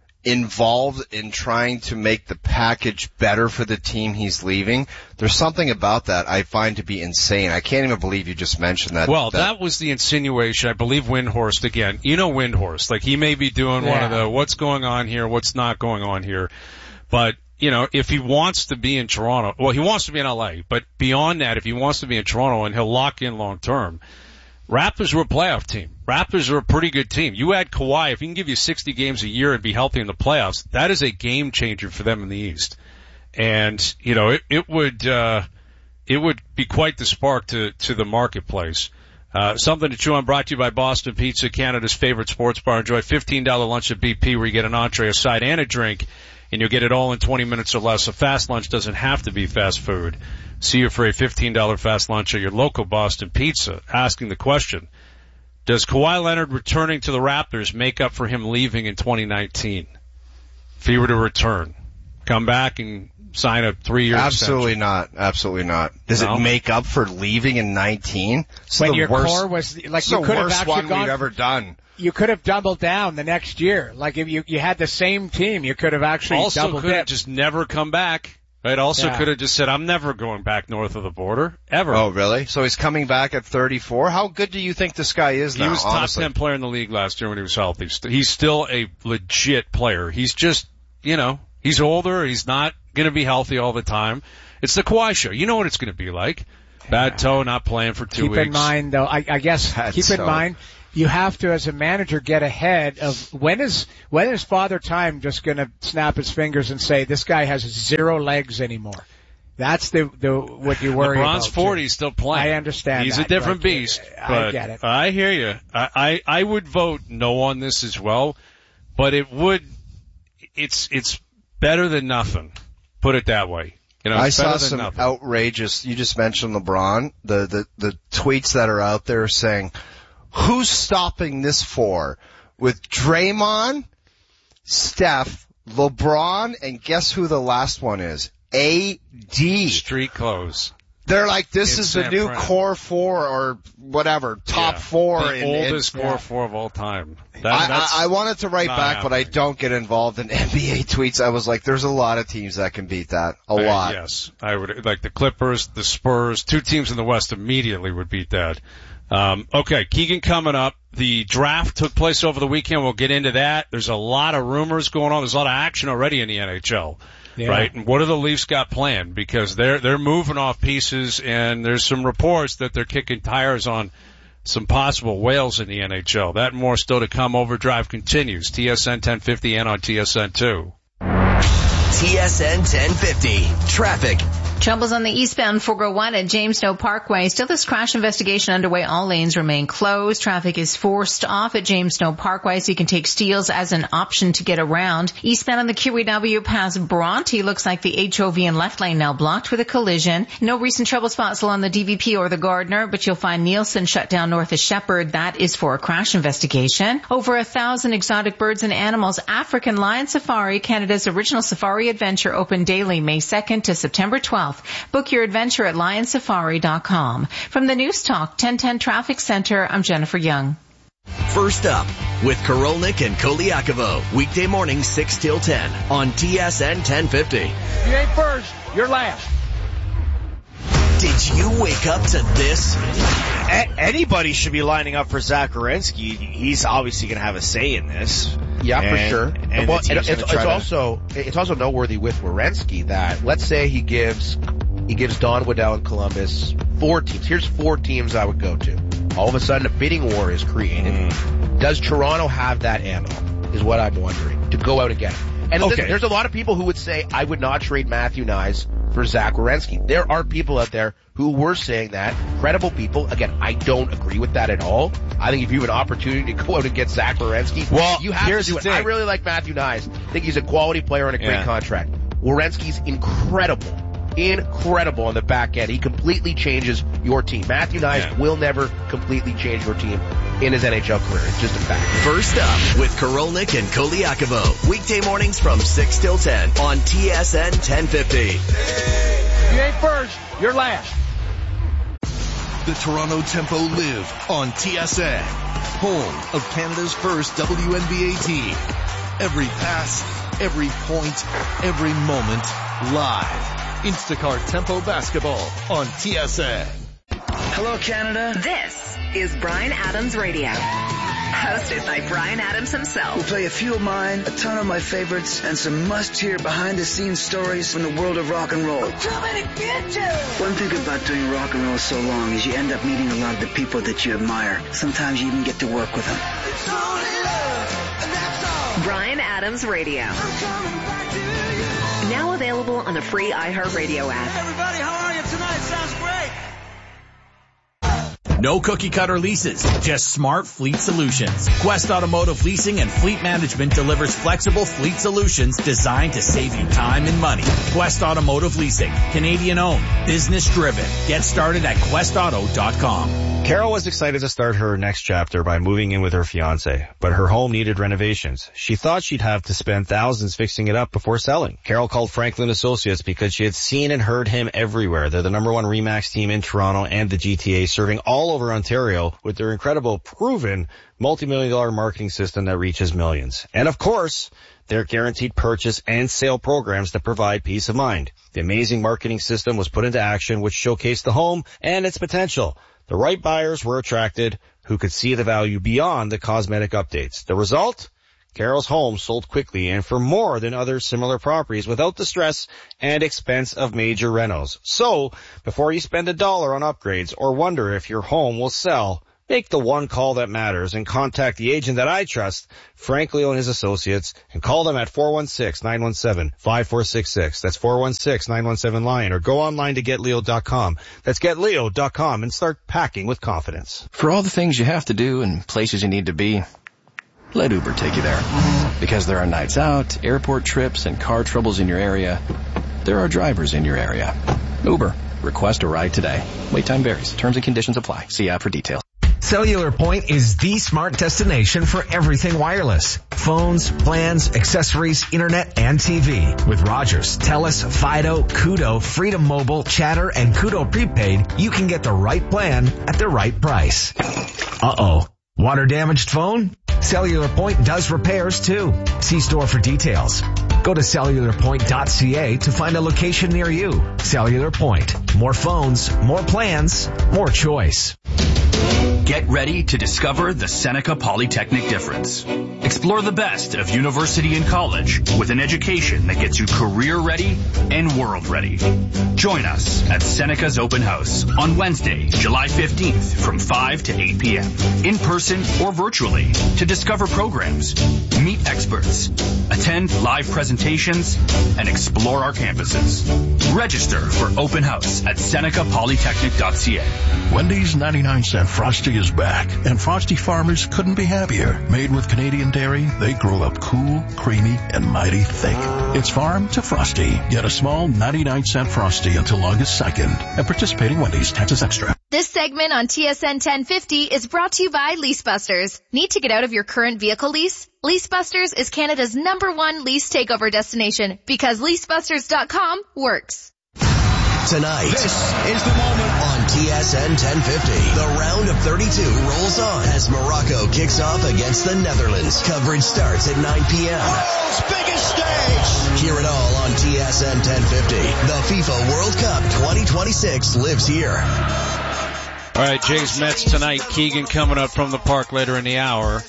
involved in trying to make the package better for the team he's leaving. There's something about that I find to be insane. I can't even believe you just mentioned that. Well, that, that was the insinuation. I believe Windhorst, again, you know Windhorst, like he may be doing yeah. one of the what's going on here, what's not going on here. But, you know, if he wants to be in Toronto, well, he wants to be in L A, but beyond that, if he wants to be in Toronto and he'll lock in long term, Raptors are a playoff team. Raptors are a pretty good team. You add Kawhi, if he can give you sixty games a year and be healthy in the playoffs, that is a game changer for them in the East. And, you know, it, it would, uh, it would be quite the spark to, to the marketplace. Uh, something to chew on, brought to you by Boston Pizza, Canada's favorite sports bar. Enjoy fifteen dollars lunch at B P where you get an entree, a side, and a drink, and you'll get it all in twenty minutes or less. A fast lunch doesn't have to be fast food. See you for a fifteen dollars fast lunch at your local Boston Pizza. Asking the question, does Kawhi Leonard returning to the Raptors make up for him leaving in twenty nineteen? If he were to return. come back and sign a three-year Absolutely extension. not. Absolutely not. Does No? it make up for leaving in nineteen? It's When the your worst, core was like it's you the could have worst actually one gone. we've ever done. You could have doubled down the next year. Like if you you had the same team, you could have actually Also doubled could have dipped. just never come back. Right? Also Yeah. could have just said, I'm never going back north of the border. Ever. Oh, really? So he's coming back at thirty-four? How good do you think this guy is now, He was honestly? top ten player in the league last year when he was healthy. He's still a legit player. He's just, you know, he's older. He's not going to be healthy all the time. It's the Kawhi show. You know what it's going to be like. Bad toe, not playing for two Keep weeks. in mind, though, I, I guess Bad keep in toe. mind, you have to, as a manager, get ahead of when is when is Father Time just going to snap his fingers and say this guy has zero legs anymore. That's the the what you worry LeBron's about. forty, too. he's still playing. I understand. He's that, a different but beast. I But get it. I hear you. I, I I would vote no on this as well, but it would. It's it's better than nothing. Put it that way. You know, I it's saw better than some nothing. outrageous, you just mentioned LeBron, the, the, the tweets that are out there saying, who's stopping this for? With Draymond, Steph, LeBron, and guess who the last one is? A D. Street clothes. They're like, this In is the San new Fran. core four or whatever, top Yeah. four. The in, oldest in, core yeah. four of all time. That, I, that's I, I wanted to write not back, but I happening. don't get involved in N B A tweets. I was like, there's a lot of teams that can beat that. A Uh, lot. Yes, I would like the Clippers, the Spurs, two teams in the West immediately would beat that. Um, okay, Keegan coming up. The draft took place over the weekend. We'll get into that. There's a lot of rumors going on. There's a lot of action already in the N H L. Yeah. Right? And what do the Leafs got planned? Because they're they're moving off pieces, and there's some reports that they're kicking tires on some possible whales in the N H L. That and more still to come. Overdrive continues. T S N ten fifty and on T S N two. T S N ten fifty. Traffic. Troubles on the eastbound four oh one at James Snow Parkway. Still this crash investigation underway. All lanes remain closed. Traffic is forced off at James Snow Parkway, so you can take Steeles as an option to get around. Eastbound on the Q E W past Bronte, looks like the H O V and left lane now blocked with a collision. No recent trouble spots along the D V P or the Gardner, but you'll find Nielsen shut down north of Shepherd. That is for a crash investigation. Over a thousand exotic birds and animals. African Lion Safari, Canada's original safari adventure, open daily May second to September twelfth. Book your adventure at lion safari dot com. From the News Talk ten ten Traffic Center, I'm Jennifer Young. First up with Korolnik and Koliakovo. Weekday morning six till ten on T S N ten fifty. You ain't first, you're last. Did you wake up to this? A- anybody should be lining up for Zach Werenski. He's obviously going to have a say in this. Yeah, and, for sure. And well, the team's it's, gonna it's try to- also it's also noteworthy with Werenski that let's say he gives he gives Don Waddell and Columbus four teams. Here's four teams I would go to. All of a sudden, a bidding war is created. Mm. Does Toronto have that ammo? Is what I'm wondering to go out and get him. And Okay. there's, there's a lot of people who would say I would not trade Matthew Nyes for Zach Werenski. There are people out there who were saying that, credible people. Again, I don't agree with that at all. I think if you have an opportunity to go out and get Zach Werenski, Well, you have here's to do the it. I thing. really like Matthew Nyes. I think he's a quality player on a great Yeah. contract. Werenski's incredible. Incredible on the back end. He completely changes your team. Matthew Nyes Yeah. will never completely change your team in his N H L career. It's just a fact. First up with Korolnik and Koliakovo. Weekday mornings from six till ten on T S N ten fifty. You ain't first, you're last. The Toronto Tempo live on T S N, home of Canada's first W N B A team. Every pass, every point, every moment, live. Instacart Tempo Basketball on T S N. Hello, Canada. This is Bryan Adams Radio. Hosted by Bryan Adams himself. We'll play a few of mine, a ton of my favorites, and some must-hear behind-the-scenes stories from the world of rock and roll. One thing about doing rock and roll so long is you end up meeting a lot of the people that you admire. Sometimes you even get to work with them. Bryan Adams Radio. Now available on the free iHeartRadio app. Everybody, how are you tonight? Sounds great. No cookie cutter leases, just smart fleet solutions. Quest Automotive Leasing and Fleet Management delivers flexible fleet solutions designed to save you time and money. Quest Automotive Leasing, Canadian owned, business driven. Get started at quest auto dot com. Carol was excited to start her next chapter by moving in with her fiancé, but her home needed renovations. She thought she'd have to spend thousands fixing it up before selling. Carol called Franklin Associates because she had seen and heard him everywhere. They're the number one RE/MAX team in Toronto and the G T A, serving all over Ontario with their incredible, proven, multi-million dollar marketing system that reaches millions. And of course, their guaranteed purchase and sale programs that provide peace of mind. The amazing marketing system was put into action, which showcased the home and its potential. The right buyers were attracted who could see the value beyond the cosmetic updates. The result? Carol's home sold quickly and for more than other similar properties without the stress and expense of major renos. So, before you spend a dollar on upgrades or wonder if your home will sell, make the one call that matters and contact the agent that I trust, Frank Leo and his associates, and call them at four one six, nine one seven, five four six six. That's four one six, nine one seven, LION, or go online to get leo dot com. That's get leo dot com and start packing with confidence. For all the things you have to do and places you need to be, let Uber take you there. Because there are nights out, airport trips, and car troubles in your area, there are drivers in your area. Uber. Request a ride today. Wait time varies. Terms and conditions apply. See app for details. Cellular Point is the smart destination for everything wireless. Phones, plans, accessories, internet, and T V. With Rogers, Telus, Fido, Kudo, Freedom Mobile, Chatter, and Kudo Prepaid, you can get the right plan at the right price. Uh-oh. Water damaged phone? Cellular Point does repairs too. See store for details. Go to cellular point dot c a to find a location near you. Cellular Point. More phones, more plans, more choice. Get ready to discover the Seneca Polytechnic difference. Explore the best of university and college with an education that gets you career ready and world ready. Join us at Seneca's Open House on Wednesday, July fifteenth from five to eight p.m. in person or virtually to discover programs, meet experts, attend live presentations, and explore our campuses. Register for Open House at seneca polytechnic dot c a. Wendy's ninety-nine cent Frosty is back, and Frosty farmers couldn't be happier. Made with Canadian dairy, they grow up cool, creamy, and mighty thick. It's farm to Frosty. Get a small ninety-nine cent Frosty until August second. At participating Wendy's, taxes extra. This segment on T S N ten fifty is brought to you by Leasebusters. Need to get out of your current vehicle lease? Leasebusters is Canada's number one lease takeover destination because leasebusters dot com works. Tonight, this is the moment on T S N ten fifty. The round of thirty-two rolls on as Morocco kicks off against the Netherlands. Coverage starts at nine p.m. World's biggest stage. Hear it all on T S N ten fifty. The FIFA World Cup twenty twenty-six lives here. All right, Jays Mets tonight. Keegan coming up from the park later in the hour.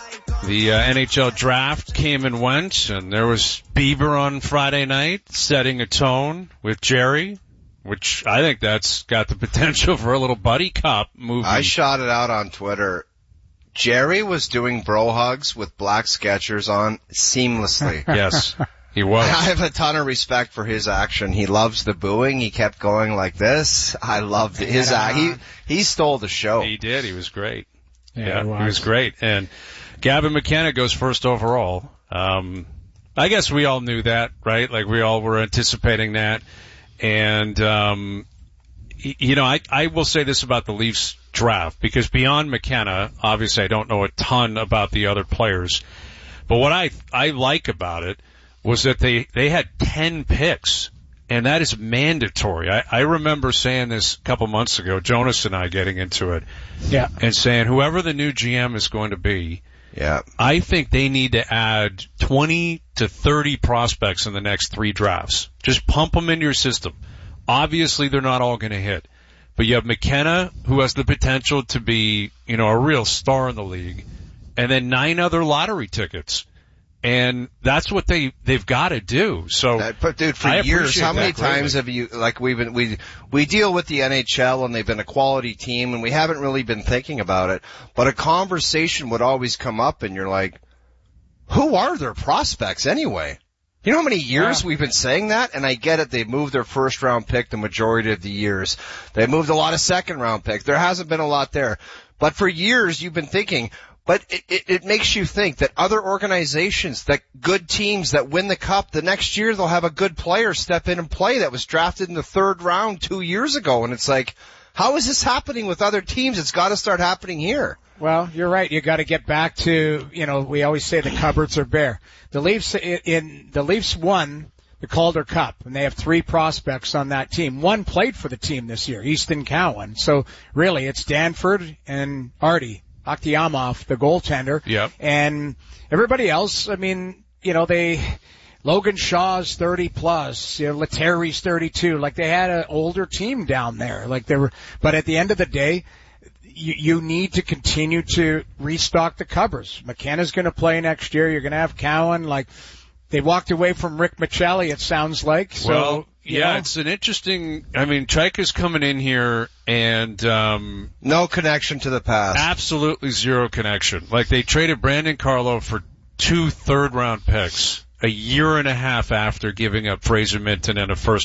The uh, N H L draft came and went, and there was Bieber on Friday night setting a tone with Jerry, which I think that's got the potential for a little buddy cop movie. I shot it out on Twitter. Jerry was doing bro hugs with black Skechers on seamlessly. Yes, he was. I have a ton of respect for his action. He loves the booing. He kept going like this. I loved his yeah. act. He, he stole the show. He did. He was great. Yeah, yeah he, was. he was great. And Gavin McKenna goes first overall. Um, I guess we all knew that, right? Like we all were anticipating that. And, um, you know, I, I will say this about the Leafs draft because beyond McKenna, obviously I don't know a ton about the other players, but what I, I like about it was that they, they had ten picks and that is mandatory. I, I remember saying this a couple months ago, Jonas and I getting into it. Yeah. And saying whoever the new G M is going to be, yeah, I think they need to add twenty to thirty prospects in the next three drafts. Just pump them into your system. Obviously, they're not all going to hit. But you have McKenna, who has the potential to be, you know, a real star in the league, and then nine other lottery tickets. And that's what they, they've got to do. So, that, but dude, for I years, how many greatly. times have you, like we've been, we, we deal with the N H L and they've been a quality team and we haven't really been thinking about it, but a conversation would always come up and you're like, who are their prospects anyway? You know how many years yeah. we've been saying that? And I get it, they've moved their first round pick the majority of the years. They've moved a lot of second round picks. There hasn't been a lot there. But for years you've been thinking, but it, it, it makes you think that other organizations, that good teams that win the cup, the next year they'll have a good player step in and play that was drafted in the third round two years ago. And it's like, How is this happening with other teams? It's got to start happening here. Well, you're right. You got to get back to, you know, we always say the cupboards are bare. The Leafs in, in the Leafs won the Calder Cup, and they have three prospects on that team. One played for the team this year, Easton Cowan. So really, it's Danford and Artie Akhtiamov, the goaltender. Yep. And everybody else, I mean, you know, they Logan Shaw's thirty plus, you know, Lettieri's thirty-two. Like they had an older team down there. Like they were, but at the end of the day, you, you need to continue to restock the cupboards. McKenna's going to play next year. You're going to have Cowan. Like they walked away from Rick Michelli, it sounds like. So, well, yeah, know. It's an interesting. I mean, Chaika's coming in here and um no connection to the past. Absolutely zero connection. Like they traded Brandon Carlo for two third round picks a year and a half after giving up Fraser Minton and a first